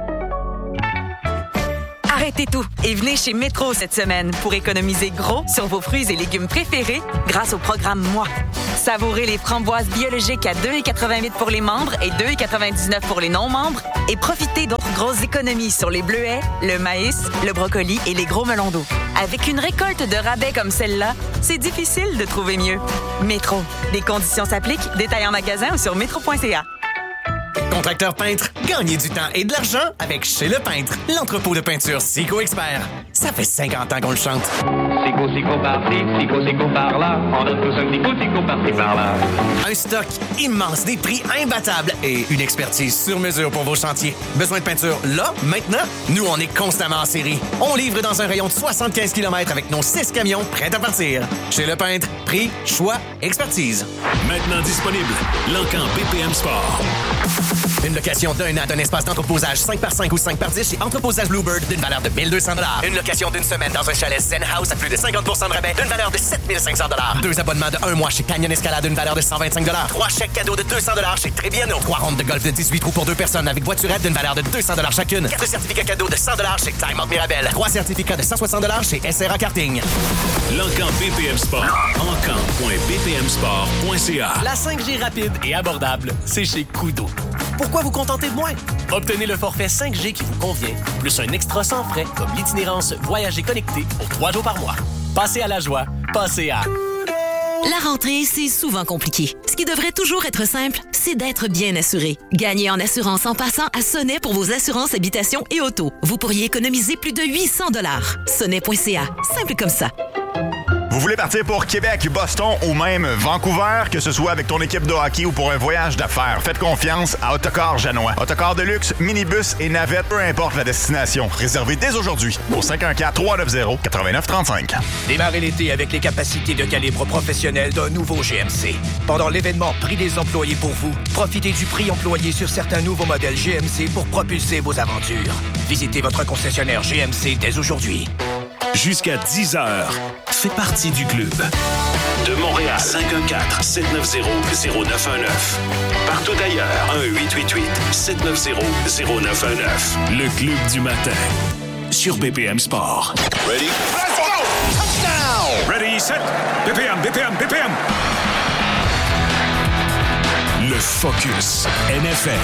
S12: Arrêtez tout et venez chez Métro cette semaine pour économiser gros sur vos fruits et légumes préférés grâce au programme Moi. Savourez les framboises biologiques à 2,88 pour les membres et 2,99 pour les non-membres et profitez d'autres grosses économies sur les bleuets, le maïs, le brocoli et les gros melons d'eau. Avec une récolte de rabais comme celle-là, c'est difficile de trouver mieux. Métro. Les conditions s'appliquent. Détails en magasin ou sur métro.ca.
S13: Contracteur peintre, gagnez du temps et de l'argent avec Chez Le Peintre, l'entrepôt de peinture Sico Expert. Ça fait 50 ans qu'on le chante.
S14: Sico par-ci, Sico par-là, on donne tous un petit coup, Sico par-ci par-là.
S13: Un stock immense, des prix imbattables et une expertise sur mesure pour vos chantiers. Besoin de peinture là, maintenant? Nous, on est constamment en série. On livre dans un rayon de 75 km avec nos 6 camions prêts à partir. Chez Le Peintre, prix, choix, expertise.
S8: Maintenant disponible, L'Encan BPM Sport.
S13: Une location d'un an d'un espace d'entreposage 5x5 ou 5x10 chez Entreposage Bluebird d'une valeur de 1 200 $. Une location d'une semaine dans un chalet Zen House à plus de 50 % de rabais d'une valeur de 7 500 $. 2 abonnements de 1 mois chez Canyon Escalade d'une valeur de 125 $. 3 chèques cadeaux de 200 $ chez Trébiano. 3 rondes de golf de 18 trous pour 2 personnes avec voiturette d'une valeur de 200 $ chacune. 4 certificats cadeaux de 100 $ chez Time Out Mirabel. 3 certificats de 160 $ chez SRA Karting.
S8: L'Encan BPM Sport. Encan.bpmsport.ca.
S13: La 5G rapide et abordable, c'est chez Koodo. Pourquoi vous contenter de moins? Obtenez le forfait 5G qui vous convient, plus un extra sans frais comme l'itinérance Voyager connecté pour 3 jours par mois. Passez à la joie, passez à...
S15: La rentrée, c'est souvent compliqué. Ce qui devrait toujours être simple, c'est d'être bien assuré. Gagnez en assurance en passant à Sonnet pour vos assurances habitation et auto. Vous pourriez économiser plus de 800 $. Sonnet.ca. Simple comme ça.
S16: Vous voulez partir pour Québec, Boston ou même Vancouver, que ce soit avec ton équipe de hockey ou pour un voyage d'affaires, faites confiance à Autocar Janois. Autocar de luxe, minibus et navette, peu importe la destination. Réservez dès aujourd'hui au 514-390-8935.
S17: Démarrez l'été avec les capacités de calibre professionnel d'un nouveau GMC. Pendant l'événement Prix des employés pour vous, profitez du prix employé sur certains nouveaux modèles GMC pour propulser vos aventures. Visitez votre concessionnaire GMC dès aujourd'hui.
S8: Jusqu'à 10h, fais partie du club. De Montréal, 514-790-0919. Partout ailleurs, 1-888-790-0919. Le club du matin, sur BPM Sport. Ready? Let's go! Touchdown! Ready, set, BPM. Le Focus NFL.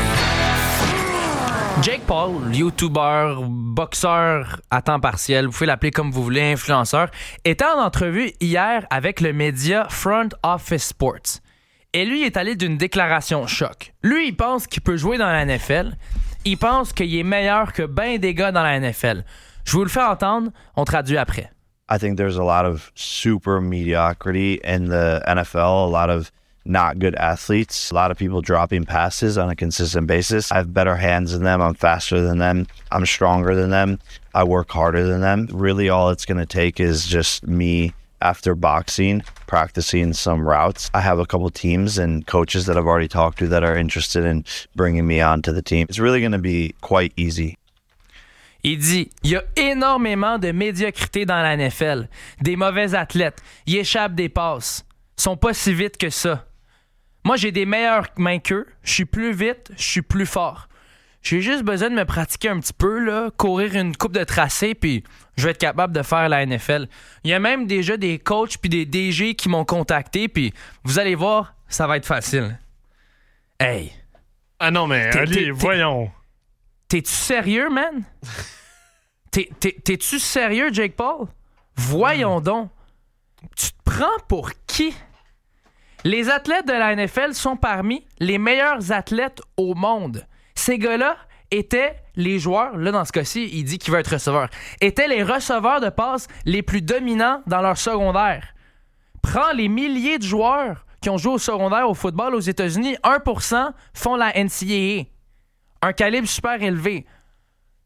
S1: Jake Paul, YouTuber, boxeur à temps partiel, vous pouvez l'appeler comme vous voulez, influenceur, était en entrevue hier avec le média Front Office Sports. Et lui, il est allé d'une déclaration choc. Lui, il pense qu'il peut jouer dans la NFL. Il pense qu'il est meilleur que ben des gars dans la NFL. Je vous le fais entendre, on traduit après.
S18: I think there's a lot of super mediocrity in the NFL, a lot of not good athletes, a lot of people dropping passes on a consistent basis. I have better hands than them. I'm faster than them. I'm stronger than them. I work harder than them. Really, all it's going to take is just me after boxing, practicing some routes. I have a couple teams and coaches that I've already talked to that are interested in bringing me onto the team. It's really going to be quite easy.
S1: Il dit, il y a énormément de médiocrité dans la NFL. Des mauvais athlètes. Ils échappent des passes. Ils sont pas si vite que ça. Moi, j'ai des meilleures mains qu'eux. Je suis plus vite, je suis plus fort. J'ai juste besoin de me pratiquer un petit peu, là, courir une coupe de tracé, puis je vais être capable de faire la NFL. Il y a même déjà des coachs puis des DG qui m'ont contacté, puis vous allez voir, ça va être facile. Hey!
S2: Ah non, mais Ali, voyons.
S1: T'es-tu sérieux, man? T'es-tu sérieux, Jake Paul? Voyons donc. Tu te prends pour qui? Les athlètes de la NFL sont parmi les meilleurs athlètes au monde. Ces gars-là étaient les joueurs, là dans ce cas-ci, il dit qu'il veut être receveur, étaient les receveurs de passes les plus dominants dans leur secondaire. Prends les milliers de joueurs qui ont joué au secondaire au football aux États-Unis, 1% font la NCAA. Un calibre super élevé.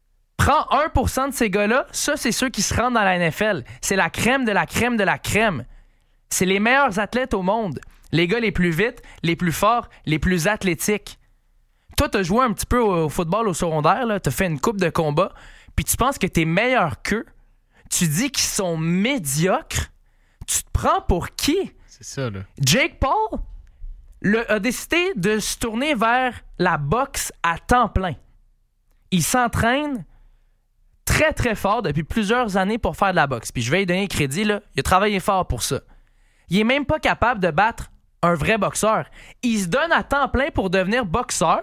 S1: Prends 1% de ces gars-là, ça, c'est ceux qui se rendent dans la NFL. C'est la crème de la crème de la crème. C'est les meilleurs athlètes au monde. Les gars les plus vite, les plus forts, les plus athlétiques. Toi, t'as joué un petit peu au football au secondaire, là, t'as fait une coupe de combat, puis tu penses que t'es meilleur qu'eux. Tu dis qu'ils sont médiocres. Tu te prends pour qui?
S2: C'est ça, là.
S1: Jake Paul a décidé de se tourner vers la boxe à temps plein. Il s'entraîne très, très fort depuis plusieurs années pour faire de la boxe. Puis je vais lui donner le crédit, là. Il a travaillé fort pour ça. Il est même pas capable de battre un vrai boxeur. Il se donne à temps plein pour devenir boxeur.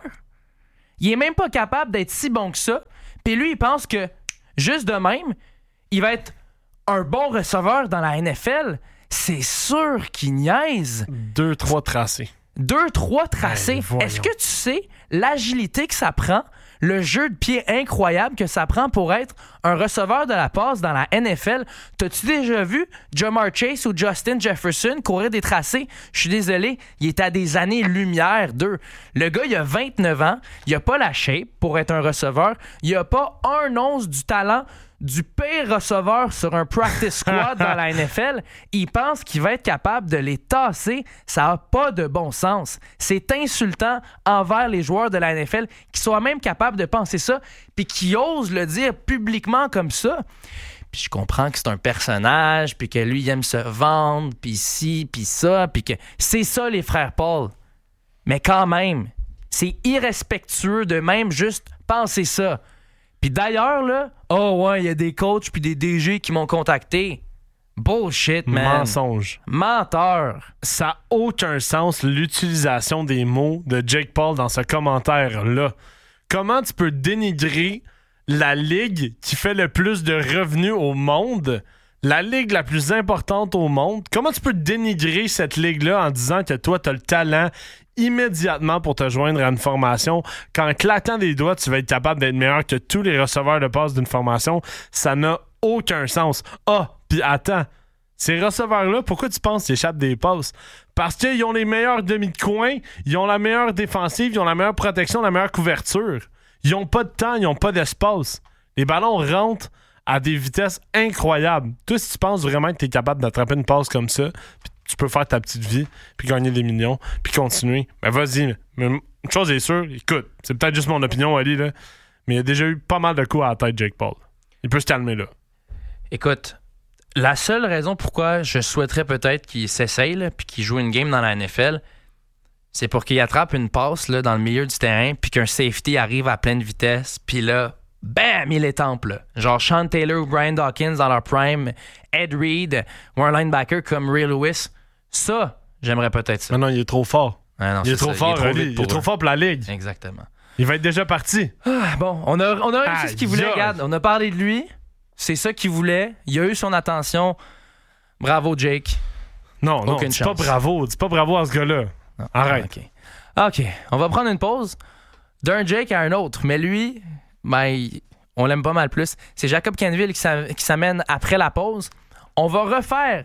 S1: Il est même pas capable d'être si bon que ça. Puis lui, il pense que, juste de même, il va être un bon receveur dans la NFL. C'est sûr qu'il niaise.
S2: 2-3 tracés.
S1: 2-3 tracés. Est-ce que tu sais l'agilité que ça prend, le jeu de pied incroyable que ça prend pour être un receveur de la passe dans la NFL? T'as-tu déjà vu Jamar Chase ou Justin Jefferson courir des tracés? Je suis désolé, il est à des années-lumière d'eux. Le gars, il a 29 ans, il a pas la shape pour être un receveur, il a pas un once du talent du pire receveur sur un practice squad dans la NFL. Il pense qu'il va être capable de les tasser. Ça n'a pas de bon sens. C'est insultant envers les joueurs de la NFL qui soient même capables de penser ça puis qui osent le dire publiquement comme ça. Puis je comprends que c'est un personnage puis que lui, il aime se vendre puis ci, puis ça, puis que c'est ça les frères Paul. Mais quand même, c'est irrespectueux de même juste penser ça. Puis d'ailleurs, là, oh ouais, il y a des coachs puis des DG qui m'ont contacté. Bullshit, man.
S2: Mensonge.
S1: Menteur.
S2: Ça n'a aucun sens, l'utilisation des mots de Jake Paul dans ce commentaire-là. Comment tu peux dénigrer la ligue qui fait le plus de revenus au monde, la ligue la plus importante au monde? Comment tu peux dénigrer cette ligue-là en disant que toi, tu as le talent immédiatement pour te joindre à une formation, qu'en claquant des doigts, tu vas être capable d'être meilleur que tous les receveurs de passe d'une formation? Ça n'a aucun sens. Puis attends, ces receveurs-là, pourquoi tu penses qu'ils échappent des passes? Parce qu'ils ont les meilleurs demi de coin, ils ont la meilleure défensive, ils ont la meilleure protection, la meilleure couverture. Ils n'ont pas de temps, ils n'ont pas d'espace. Les ballons rentrent à des vitesses incroyables. Toi, si tu penses vraiment que tu es capable d'attraper une passe comme ça, tu peux faire ta petite vie, puis gagner des millions, puis continuer, ben vas-y. Mais une chose est sûre, écoute, c'est peut-être juste mon opinion, Ali, là, mais il a déjà eu pas mal de coups à la tête, Jake Paul. Il peut se calmer, là.
S1: Écoute, la seule raison pourquoi je souhaiterais peut-être qu'il s'essaye, là, puis qu'il joue une game dans la NFL, c'est pour qu'il attrape une passe là, dans le milieu du terrain, puis qu'un safety arrive à pleine vitesse, puis là, bam, il étampe, là. Genre Sean Taylor ou Brian Dawkins dans leur prime, Ed Reed ou un linebacker comme Ray Lewis. Ça, j'aimerais peut-être ça.
S2: Non, il est trop fort.
S1: Ah non,
S2: il est trop fort,
S1: il
S2: est trop fort pour la ligue.
S1: Exactement.
S2: Il va être déjà parti.
S1: Bon, on a réussi ce qu'il voulait. Regarde, on a parlé de lui. C'est ça qu'il voulait. Il a eu son attention. Bravo, Jake.
S2: Non, dis pas bravo. Dis pas bravo à ce gars-là. Non. Arrête.
S1: OK. On va prendre une pause d'un Jake à un autre. Mais lui, ben, on l'aime pas mal plus. C'est Jacob Canville qui s'amène après la pause. On va refaire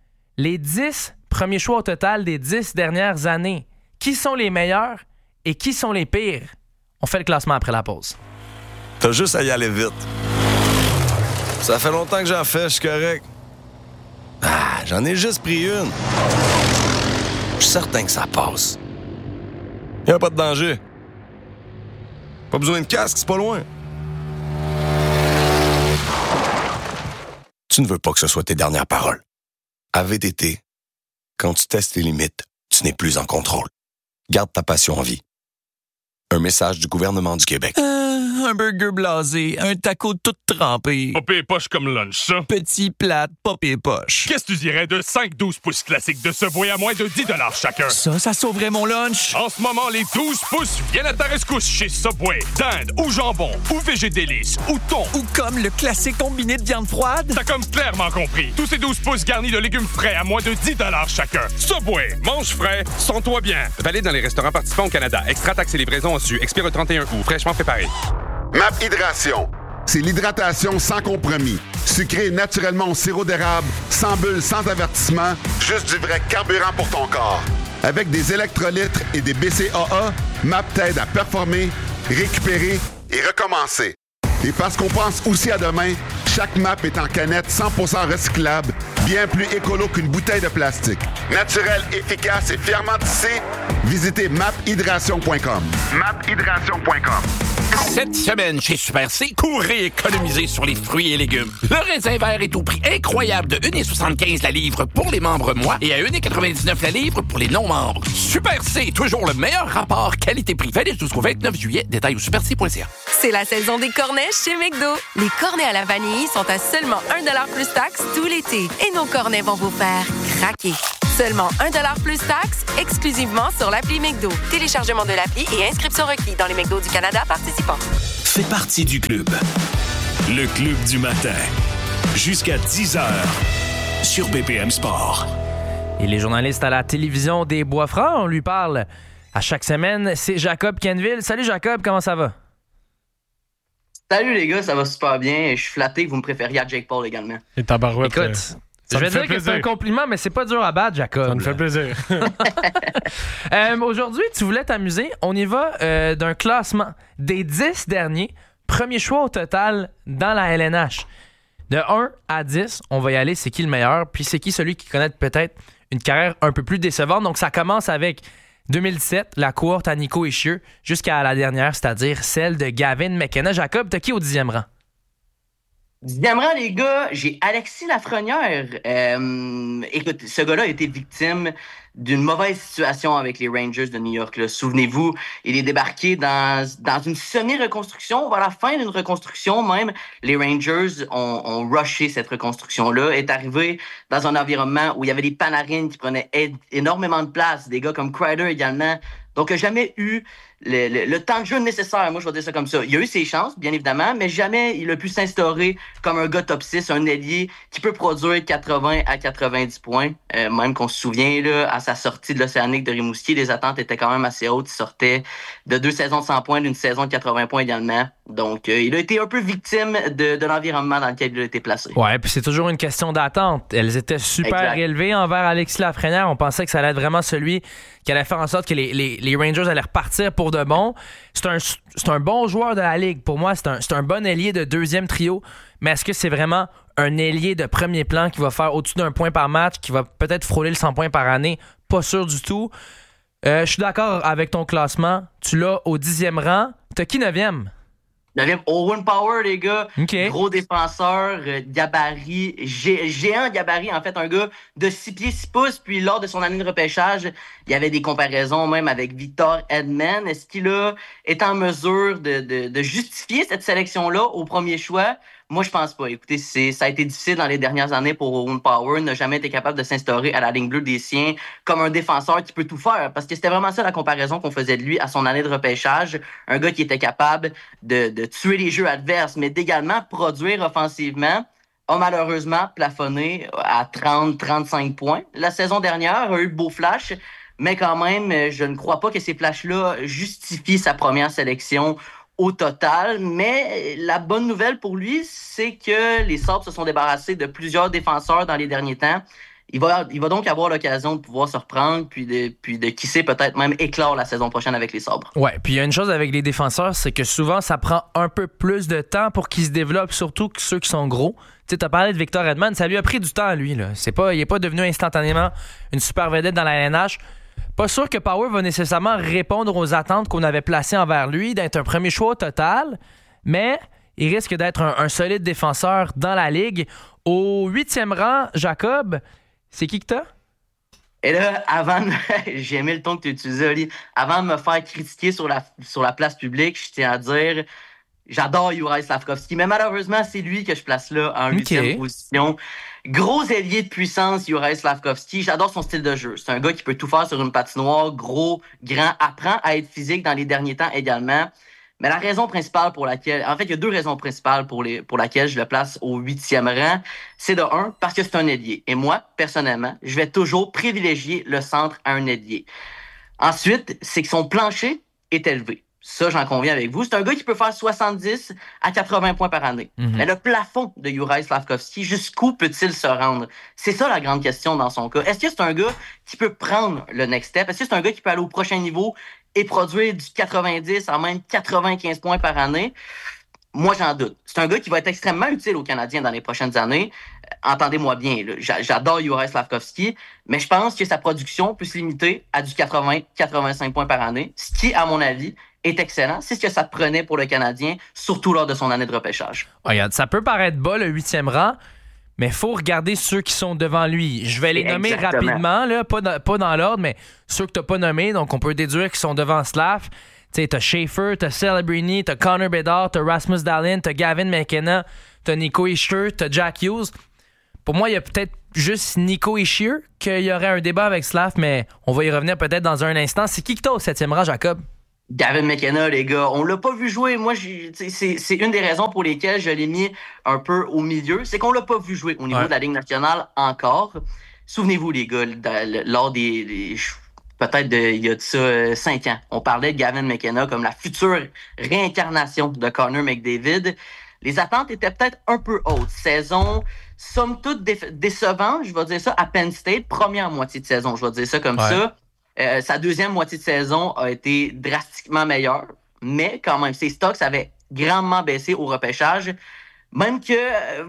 S1: les 10 premiers choix au total des 10 dernières années. Qui sont les meilleurs et qui sont les pires? On fait le classement après la pause.
S19: T'as juste à y aller vite. Ça fait longtemps que j'en fais, je suis correct. J'en ai juste pris une. Je suis certain que ça passe. Y a pas de danger. Pas besoin de casque, c'est pas loin. Tu ne veux pas que ce soit tes dernières paroles. À VTT, quand tu testes tes limites, tu n'es plus en contrôle. Garde ta passion en vie. Un message du gouvernement du Québec.
S20: Un burger blasé, un taco tout trempé.
S21: Pas pire poche comme lunch, ça.
S20: Petit plate, pas pire poche.
S21: Qu'est-ce que tu dirais de 5-12 pouces classiques de Subway à moins de 10$ chacun?
S20: Ça sauverait mon lunch.
S21: En ce moment, les 12 pouces viennent à ta rescousse chez Subway. Dinde ou jambon ou végé délice ou thon.
S20: Ou comme le classique combiné de viande froide.
S21: T'as comme clairement compris. Tous ces 12 pouces garnis de légumes frais à moins de 10$ chacun. Subway, mange frais, sens-toi bien.
S10: Valide dans les restaurants participants au Canada. Extra taxes et livraison en su. Expire le 31 août. Fraîchement préparé.
S22: MAP Hydration. C'est l'hydratation sans compromis. Sucré naturellement au sirop d'érable, sans bulles, sans avertissement, juste du vrai carburant pour ton corps. Avec des électrolytes et des BCAA, MAP t'aide à performer, récupérer et recommencer. Et parce qu'on pense aussi à demain, chaque map est en canette 100% recyclable, bien plus écolo qu'une bouteille de plastique. Naturel, efficace et fièrement tissé, visitez maphydration.com. Maphydration.com.
S5: Cette semaine, chez Super C, courez économiser sur les fruits et légumes. Le raisin vert est au prix incroyable de 1,75 la livre pour les membres mois et à 1,99 la livre pour les non-membres. Super C, toujours le meilleur rapport qualité-prix. Valide jusqu'au 29 juillet. Détails au superc.ca.
S3: C'est la saison des cornets chez McDo. Les cornets à la vanille sont à seulement 1$ plus taxe tout l'été. Et nos cornets vont vous faire craquer. Seulement 1$ plus taxe, exclusivement sur l'appli McDo. Téléchargement de l'appli et inscription requis dans les McDo du Canada participants.
S8: Fais partie du club. Le club du matin. Jusqu'à 10h sur BPM Sport.
S1: Et les journalistes à la télévision des Bois-Francs, on lui parle à chaque semaine. C'est Jacob Kenville. Salut Jacob, comment ça va?
S4: Salut les gars, ça va super bien. Je suis flatté que vous me préfériez à Jake Paul également.
S2: Et tabarouette.
S1: Écoute, je vais dire que c'est un compliment, mais c'est pas dur à battre, Jacob.
S2: Ça me fait plaisir.
S1: Aujourd'hui, tu voulais t'amuser. On y va d'un classement des 10 derniers. Premier choix au total dans la LNH. De 1 à 10, on va y aller. C'est qui le meilleur? Puis c'est qui celui qui connaît peut-être une carrière un peu plus décevante? Donc ça commence avec 2017, la cohorte à Nico Hischier, jusqu'à la dernière, c'est-à-dire celle de Gavin McKenna. Jacob, t'as qui au 10e rang?
S4: 10e rang, les gars, j'ai Alexis Lafrenière. Écoute, ce gars-là a été victime d'une mauvaise situation avec les Rangers de New York. Là. Souvenez-vous, il est débarqué dans une semi-reconstruction. À la fin d'une reconstruction, même, les Rangers ont rushé cette reconstruction-là. Est arrivé dans un environnement où il y avait des Panarin qui prenaient énormément de place, des gars comme Kreider également. Donc, il n'a jamais eu le temps de jeu nécessaire. Moi, je vais dire ça comme ça. Il a eu ses chances, bien évidemment, mais jamais il a pu s'instaurer comme un gars top 6, un ailier qui peut produire 80 à 90 points. Même qu'on se souvient, là, à sa sortie de l'Océanique de Rimouski, les attentes étaient quand même assez hautes. Il sortait de 2 saisons de 100 points, d'une saison de 80 points également. Donc, il a été un peu victime de l'environnement dans lequel il a été placé.
S1: Ouais, puis c'est toujours une question d'attente. Elles étaient super élevées envers Alexis Lafrenière. On pensait que ça allait être vraiment celui qui allait faire en sorte que les Rangers allaient repartir pour de bon. C'est un bon joueur de la Ligue. Pour moi, c'est un bon ailier de deuxième trio. Mais est-ce que c'est vraiment un ailier de premier plan qui va faire au-dessus d'un point par match, qui va peut-être frôler le 100 points par année? Pas sûr du tout. Je suis d'accord avec ton classement. Tu l'as au 10e rang. T'as qui 9e?
S4: 9e, Owen Power, les gars.
S1: Okay.
S4: Gros défenseur, gabarit, géant gabarit. En fait, un gars de 6 pieds, 6 pouces. Puis lors de son année de repêchage, il y avait des comparaisons même avec Victor Hedman. Est-ce qu'il est en mesure de justifier cette sélection-là au premier choix? Moi, je pense pas. Écoutez, ça a été difficile dans les dernières années pour Owen Power. N'a jamais été capable de s'instaurer à la ligne bleue des siens comme un défenseur qui peut tout faire. Parce que c'était vraiment ça la comparaison qu'on faisait de lui à son année de repêchage. Un gars qui était capable de tuer les jeux adverses, mais d'également produire offensivement. A malheureusement plafonné à 30-35 points. La saison dernière a eu de beaux flashs, mais quand même, je ne crois pas que ces flashs-là justifient sa première sélection au total. Mais la bonne nouvelle pour lui, c'est que les Sabres se sont débarrassés de plusieurs défenseurs dans les derniers temps. Il va donc avoir l'occasion de pouvoir se reprendre puis de qui sait peut-être même éclore la saison prochaine avec les Sabres.
S1: Ouais, puis il y a une chose avec les défenseurs, c'est que souvent ça prend un peu plus de temps pour qu'ils se développent, surtout que ceux qui sont gros. Tu sais, t'as parlé de Victor Hedman, ça lui a pris du temps à lui là. Il est pas devenu instantanément une super vedette dans la LNH. Pas sûr que Power va nécessairement répondre aux attentes qu'on avait placées envers lui, d'être un premier choix au total, mais il risque d'être un solide défenseur dans la Ligue. Au 8e rang, Jacob, c'est qui que t'as?
S4: Et là, j'ai aimé le ton que tu utilisais, Oli. Avant de me faire critiquer sur la place publique, je tiens à dire, j'adore Juraj Slafkovský, mais malheureusement, c'est lui que je place là en 8e position. Gros ailier de puissance, Juraj Slafkovský. J'adore son style de jeu. C'est un gars qui peut tout faire sur une patinoire, gros, grand, apprend à être physique dans les derniers temps également. Mais la raison principale pour laquelle... En fait, il y a 2 raisons principales pour laquelle je le place au 8e rang. C'est de 1, parce que c'est un ailier. Et moi, personnellement, je vais toujours privilégier le centre à un ailier. Ensuite, c'est que son plancher est élevé. Ça, j'en conviens avec vous. C'est un gars qui peut faire 70 à 80 points par année. Mais le plafond de Juraj Slafkovský, jusqu'où peut-il se rendre? C'est ça la grande question dans son cas. Est-ce que c'est un gars qui peut prendre le next step? Est-ce que c'est un gars qui peut aller au prochain niveau et produire du 90 à même 95 points par année? moi, j'en doute. C'est un gars qui va être extrêmement utile aux Canadiens dans les prochaines années. Entendez-moi bien, là. J'adore Juraj Slafkovský, mais je pense que sa production peut se limiter à du 80-85 points par année, ce qui, à mon avis, est excellent. C'est ce que ça prenait pour le Canadien, surtout lors de son année de repêchage.
S1: Regarde, ça peut paraître bas, le 8e rang, mais il faut regarder ceux qui sont devant lui. Je vais les nommer rapidement, là, pas dans l'ordre, mais ceux que tu n'as pas nommés, donc on peut déduire qu'ils sont devant Slav. Tu sais, t'as Schaefer, t'as Celebrini, t'as Connor Bedard, t'as Rasmus Dahlin, t'as Gavin McKenna, t'as Nico Hischier, t'as Jack Hughes. Pour moi, il y a peut-être juste Nico Hischier qu'il y aurait un débat avec Slav, mais on va y revenir peut-être dans un instant. C'est qui que t'as au 7e rang, Jacob?
S4: Gavin McKenna, les gars, on l'a pas vu jouer. Moi, c'est une des raisons pour lesquelles je l'ai mis un peu au milieu. C'est qu'on l'a pas vu jouer au niveau de la Ligue nationale encore. Souvenez-vous, les gars, lors des peut-être il y a de ça 5 ans, on parlait de Gavin McKenna comme la future réincarnation de Connor McDavid. Les attentes étaient peut-être un peu hautes. Saison, somme toute décevant, je vais dire ça, à Penn State, première moitié de saison, je vais dire ça comme ça. Sa deuxième moitié de saison a été drastiquement meilleure, mais quand même, ses stocks avaient grandement baissé au repêchage. Même que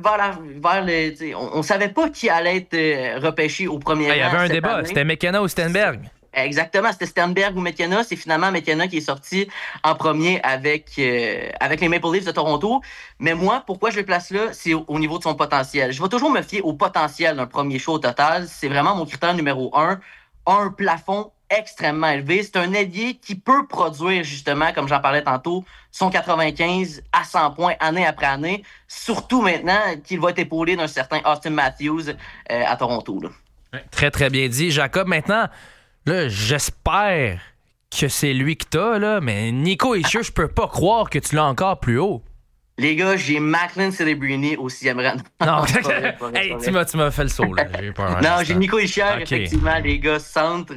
S4: on savait pas qui allait être repêché au premier rang.
S1: Il y avait un débat,
S4: année.
S1: C'était McKenna ou Stenberg.
S4: Exactement, c'était Stenberg ou McKenna. C'est finalement McKenna qui est sorti en premier avec les Maple Leafs de Toronto. Mais moi, pourquoi je le place là? C'est au niveau de son potentiel. Je vais toujours me fier au potentiel d'un premier show au total. C'est vraiment mon critère numéro 1. Un plafond extrêmement élevé. C'est un ailier qui peut produire, justement, comme j'en parlais tantôt, son 95 à 100 points année après année. Surtout maintenant qu'il va être épaulé d'un certain Austin Matthews à Toronto. Là.
S1: Très, très bien dit. Jacob, maintenant... Là, j'espère que c'est lui que t'as, là, mais Nico Hischier, je peux pas croire que tu l'as encore plus haut.
S4: Les gars, j'ai Macklin Celebrini au 6e rang.
S1: Non, hey, tu m'as fait le saut, là. J'ai peur.
S4: Non, j'ai Nico Hischier, effectivement, les gars, centre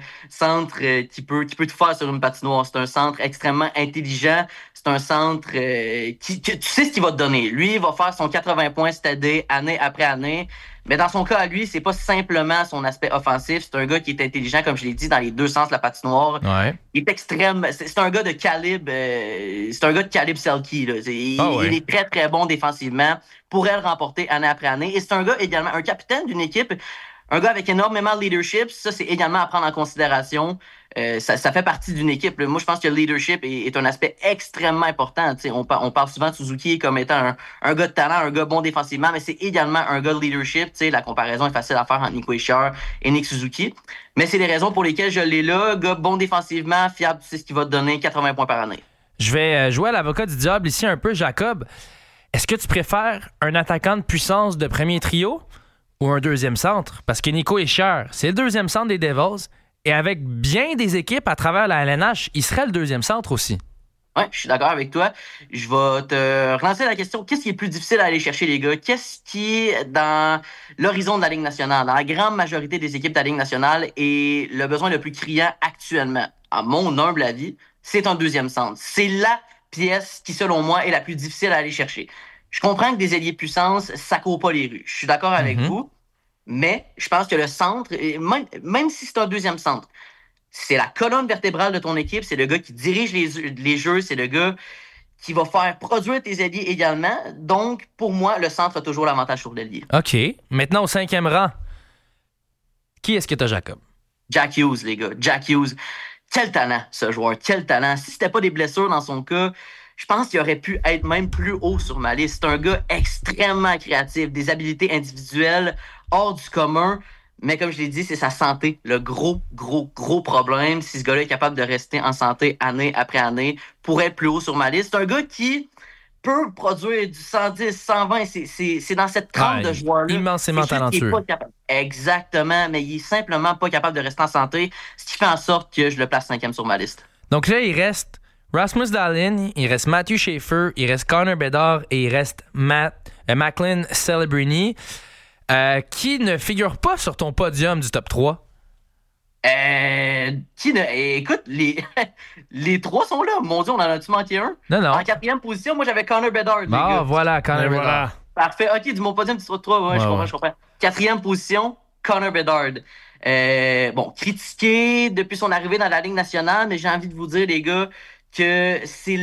S4: qui peut tout faire sur une patinoire. C'est un centre extrêmement intelligent. C'est un centre qui tu sais ce qu'il va te donner. Lui, il va faire son 80 points stédé année après année. Mais dans son cas à lui, c'est pas simplement son aspect offensif. C'est un gars qui est intelligent, comme je l'ai dit, dans les deux sens de la patinoire.
S1: Ouais.
S4: Il est extrême. C'est un gars de calibre. C'est un gars de calibre Selke. Il est très, très bon défensivement. Pourrait le remporter année après année. Et c'est un gars également, un capitaine d'une équipe. Un gars avec énormément de leadership, ça, c'est également à prendre en considération. Ça fait partie d'une équipe. Moi, je pense que le leadership est un aspect extrêmement important. On parle souvent de Suzuki comme étant un gars de talent, un gars bon défensivement, mais c'est également un gars de leadership. La comparaison est facile à faire entre Nico Hischier et Nick Suzuki. Mais c'est les raisons pour lesquelles je l'ai là. Gars bon défensivement, fiable, tu sais ce qu'il va te donner, 80 points par année.
S1: Je vais jouer à l'avocat du diable ici un peu, Jacob. Est-ce que tu préfères un attaquant de puissance de premier trio ou un deuxième centre? Parce que Nico Hischier, c'est le deuxième centre des Devils. Et avec bien des équipes à travers la LNH, il serait le deuxième centre aussi.
S4: Oui, je suis d'accord avec toi. Je vais te relancer la question. Qu'est-ce qui est plus difficile à aller chercher, les gars? Qu'est-ce qui est dans l'horizon de la Ligue nationale? Dans la grande majorité des équipes de la Ligue nationale et le besoin le plus criant actuellement, à mon humble avis, c'est un deuxième centre. C'est la pièce qui, selon moi, est la plus difficile à aller chercher. Je comprends que des ailiers puissance, ça court pas les rues. Je suis d'accord avec vous. Mais je pense que le centre, même si c'est un deuxième centre, c'est la colonne vertébrale de ton équipe, c'est le gars qui dirige les jeux, c'est le gars qui va faire produire tes alliés également. Donc, pour moi, le centre a toujours l'avantage sur l'ailier.
S1: OK. Maintenant, au 5e rang, qui est-ce que t'as, Jacob?
S4: Jack Hughes, les gars. Jack Hughes. Quel talent, ce joueur. Quel talent. Si c'était pas des blessures dans son cas, je pense qu'il aurait pu être même plus haut sur ma liste. C'est un gars extrêmement créatif, des habiletés individuelles hors du commun. Mais comme je l'ai dit, c'est sa santé. Le gros problème. Si ce gars-là est capable de rester en santé année après année, pourrait être plus haut sur ma liste. C'est un gars qui peut produire du 110, 120. C'est dans cette trempe de joueurs-là.
S1: Immensément talentueux.
S4: Exactement, mais il est simplement pas capable de rester en santé, ce qui fait en sorte que je le place 5e sur ma liste.
S1: Donc là, il reste Rasmus Dahlin, il reste Matthew Schaefer, il reste Connor Bedard et il reste Macklin Celebrini, qui ne figure pas sur ton podium du top 3.
S4: Écoute, les trois sont là. Mon Dieu, on en a-tu manqué un?
S1: Non.
S4: En 4e position, moi, j'avais Connor Bedard.
S1: Ah, voilà, Connor Bedard.
S4: Parfait. OK, du mon podium du top 3. Ouais, je comprends. 4e position, Connor Bedard. Critiqué depuis son arrivée dans la Ligue nationale, mais j'ai envie de vous dire, les gars, que c'est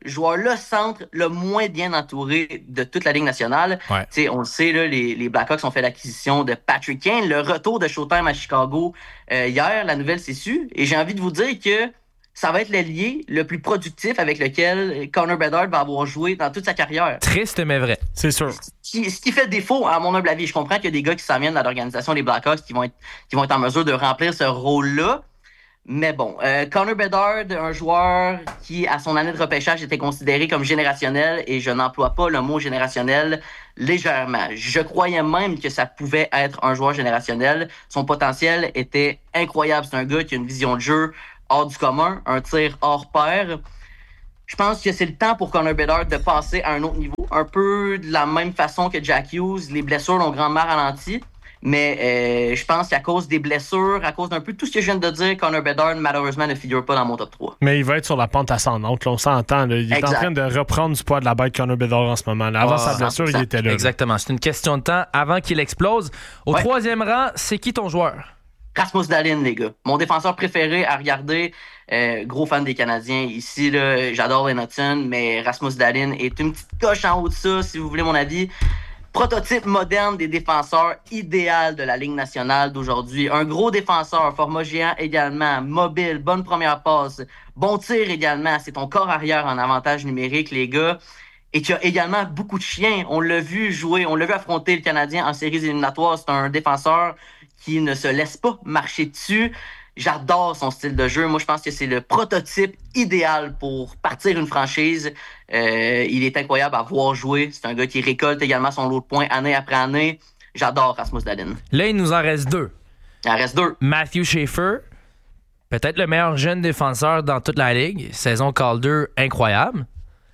S4: le centre le moins bien entouré de toute la Ligue nationale. Ouais. On le sait, là, les Blackhawks ont fait l'acquisition de Patrick Kane, le retour de Showtime à Chicago hier, la nouvelle s'est sue. Et j'ai envie de vous dire que ça va être l'ailier le plus productif avec lequel Connor Bedard va avoir joué dans toute sa carrière.
S1: Triste, mais vrai.
S2: C'est sûr.
S4: Ce qui fait défaut, à mon humble avis. Je comprends qu'il y a des gars qui s'en viennent dans l'organisation des Blackhawks qui vont être en mesure de remplir ce rôle-là. Mais bon, Connor Bedard, un joueur qui, à son année de repêchage, était considéré comme générationnel, et je n'emploie pas le mot générationnel légèrement. Je croyais même que ça pouvait être un joueur générationnel. Son potentiel était incroyable. C'est un gars qui a une vision de jeu hors du commun, un tir hors pair. Je pense que c'est le temps pour Connor Bedard de passer à un autre niveau. Un peu de la même façon que Jack Hughes, les blessures l'ont grandement ralenti. Mais je pense qu'à cause des blessures, à cause d'un peu tout ce que je viens de dire, Connor Bedard, malheureusement, ne figure pas dans mon top 3.
S2: Mais il va être sur la pente ascendante, là, on s'entend. Là. Il est en train de reprendre du poids de la bête Connor Bedard en ce moment. Là. Avant sa blessure, 100%. Il était là.
S1: Exactement. C'est une question de temps avant qu'il explose. Au troisième rang, c'est qui ton joueur?
S4: Rasmus Dahlin, les gars. Mon défenseur préféré à regarder. Gros fan des Canadiens. Ici, là, j'adore Lennoxon, mais Rasmus Dahlin est une petite coche en haut de ça, si vous voulez mon avis. Prototype moderne des défenseurs idéal de la Ligue nationale d'aujourd'hui. Un gros défenseur, format géant également, mobile, bonne première passe, bon tir également. C'est ton corps arrière en avantage numérique, les gars. Et qui a également beaucoup de chiens. On l'a vu jouer, on l'a vu affronter le Canadien en séries éliminatoires. C'est un défenseur qui ne se laisse pas marcher dessus. J'adore son style de jeu. Moi, je pense que c'est le prototype idéal pour partir une franchise. Il est incroyable à voir jouer. C'est un gars qui récolte également son lot de points année après année. J'adore Rasmus Dahlin.
S1: Là, il nous en reste deux.
S4: Il en reste deux.
S1: Matthew Schaefer, peut-être le meilleur jeune défenseur dans toute la Ligue. Saison Calder incroyable.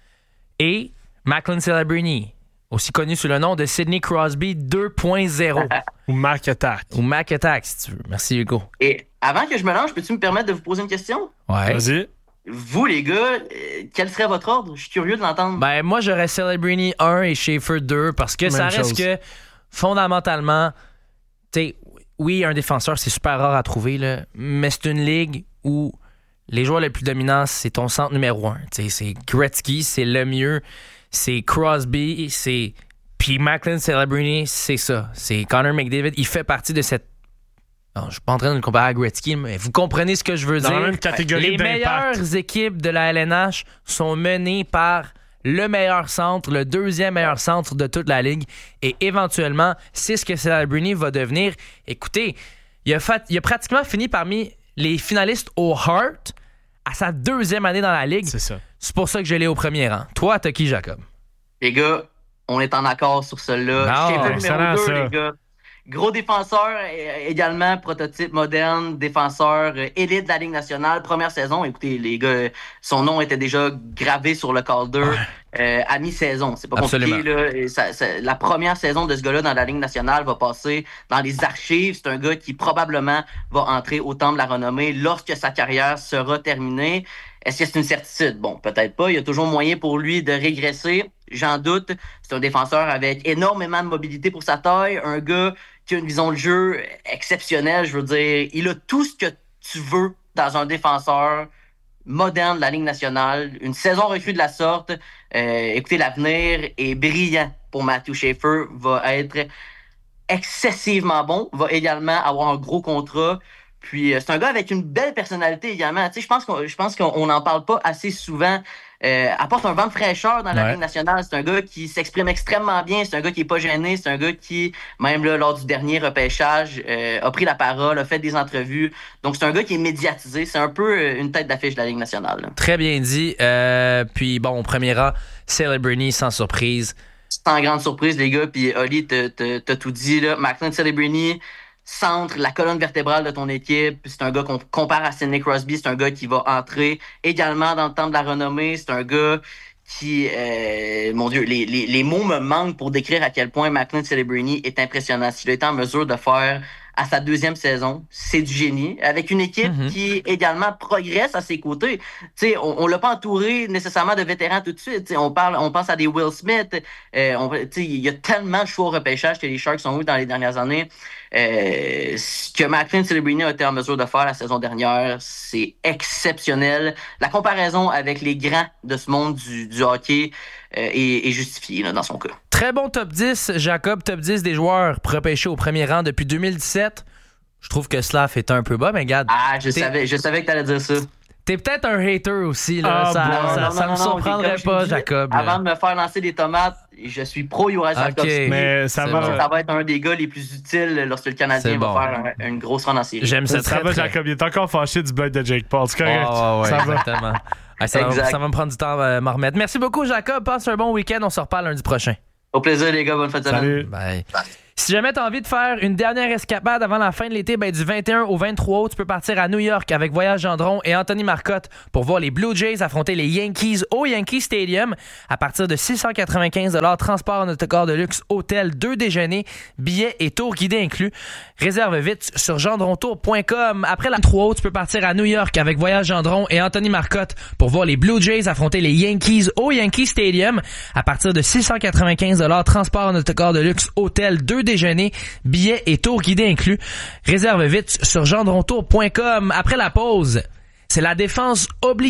S1: Et Macklin Celebrini, aussi connu sous le nom de Sidney Crosby 2.0.
S2: Ou Mac Attack.
S1: Ou Mac Attack, si tu veux. Merci, Hugo.
S4: Et avant que je me lance, peux-tu me permettre de vous poser une question?
S1: Ouais.
S2: Vas-y.
S4: Vous, les gars, quel serait votre ordre? Je suis curieux de l'entendre.
S1: Ben, moi, j'aurais Celebrini 1 et Schaefer 2 parce que ça reste que, fondamentalement, tu sais, oui, un défenseur, c'est super rare à trouver, là, mais c'est une ligue où les joueurs les plus dominants, c'est ton centre numéro 1. Tu sais, c'est Gretzky, c'est Lemieux, c'est Crosby, c'est... Puis Macklin Celebrini, c'est ça. C'est Connor McDavid. Il fait partie de cette... Non, je suis pas en train de le comparer à Gretzky, mais vous comprenez ce que je veux dire.
S2: Dans la même catégorie
S1: les
S2: d'impact.
S1: meilleures équipes de la LNH sont menées par le meilleur centre, le deuxième meilleur centre de toute la Ligue. Et éventuellement, c'est ce que Celebrini va devenir. Écoutez, il a pratiquement fini parmi les finalistes au Hart à sa deuxième année dans la Ligue.
S2: C'est ça.
S1: C'est pour ça que je l'ai au premier rang. Toi, t'as qui, Jacob?
S4: Les gars, on est en accord sur cela.
S1: Non,
S4: numéro 2, les gars. Gros défenseur, également prototype moderne, défenseur élite de la Ligue nationale, première saison. Écoutez, les gars, son nom était déjà gravé sur le Calder à mi-saison. C'est pas compliqué. Là. La première saison de ce gars-là dans la Ligue nationale va passer dans les archives. C'est un gars qui probablement va entrer au temple de la renommée lorsque sa carrière sera terminée. Est-ce que c'est une certitude? Bon, peut-être pas. Il y a toujours moyen pour lui de régresser. J'en doute. C'est un défenseur avec énormément de mobilité pour sa taille. Un gars qui a une vision de jeu exceptionnelle. Je veux dire, il a tout ce que tu veux dans un défenseur moderne de la Ligue nationale. Une saison recrue de la sorte. Écoutez, l'avenir est brillant pour Matthew Schaefer. Va être excessivement bon. Va également avoir un gros contrat. Puis c'est un gars avec une belle personnalité également. Tu sais, je pense qu'on n'en parle pas assez souvent. Apporte un vent de fraîcheur dans la Ligue nationale. C'est un gars qui s'exprime extrêmement bien. C'est un gars qui est pas gêné. C'est un gars qui, même là, lors du dernier repêchage, a pris la parole, a fait des entrevues. Donc c'est un gars qui est médiatisé. C'est un peu une tête d'affiche de la Ligue nationale. Là.
S1: Très bien dit. Puis bon, au premier rang, Celebrini sans surprise.
S4: Sans grande surprise, les gars. Puis Oli, t'as tout dit. Là. Macklin Celebrini, centre, la colonne vertébrale de ton équipe. C'est un gars qu'on compare à Sidney Crosby. C'est un gars qui va entrer également dans le temple de la renommée. C'est un gars qui... mon Dieu, les mots me manquent pour décrire à quel point Macklin Celebrini est impressionnant. S'il a été en mesure de faire à sa 2e saison. C'est du génie. Avec une équipe qui également progresse à ses côtés. T'sais, on l'a pas entouré nécessairement de vétérans tout de suite. T'sais, on pense à des Will Smith. Il y a tellement de choix au repêchage que les Sharks ont eu dans les dernières années. Ce que Macklin Celebrini a été en mesure de faire la saison dernière, c'est exceptionnel. La comparaison avec les grands de ce monde du hockey est justifiée là, dans son cas.
S1: Très bon top 10, Jacob, top 10 des joueurs repêchés au premier rang depuis 2017. Je trouve que Slav est un peu bas, mais regarde.
S4: Ah, je savais que t'allais dire ça.
S1: T'es peut-être un hater aussi, là. Ça me surprendrait pas, Jacob.
S4: Avant de me faire lancer des tomates, je suis pro Juraj Slavkovski.
S2: Mais ça
S4: va être un des gars les plus utiles lorsque le Canadien va faire une grosse run en série.
S1: J'aime ça très, très.
S2: Jacob, il est encore fâché du bug de Jake Paul. C'est correct.
S1: Exactement. Ça va me prendre du temps à m'en remettre. Merci beaucoup, Jacob. Passe un bon week-end. On se reparle lundi prochain.
S4: Au plaisir, les gars. Bonne fin de semaine.
S2: Salut.
S1: Bye. Si jamais tu as envie de faire une dernière escapade avant la fin de l'été, du 21 au 23 août, tu peux partir à New York avec Voyage Gendron et Anthony Marcotte pour voir les Blue Jays affronter les Yankees au Yankee Stadium à partir de 695 $, transport en autocar de luxe, hôtel, 2 déjeuners, billets et tours guidés inclus. Réserve vite sur gendrontour.com. Après la 3 août, tu peux partir à New York avec Voyage Gendron et Anthony Marcotte pour voir les Blue Jays affronter les Yankees au Yankee Stadium à partir de 695 $, transport en autocar de luxe, hôtel, 2 déjeuners, billets et tours guidés inclus. Réserve vite sur gendrontour.com. Après la pause, c'est la défense obligatoire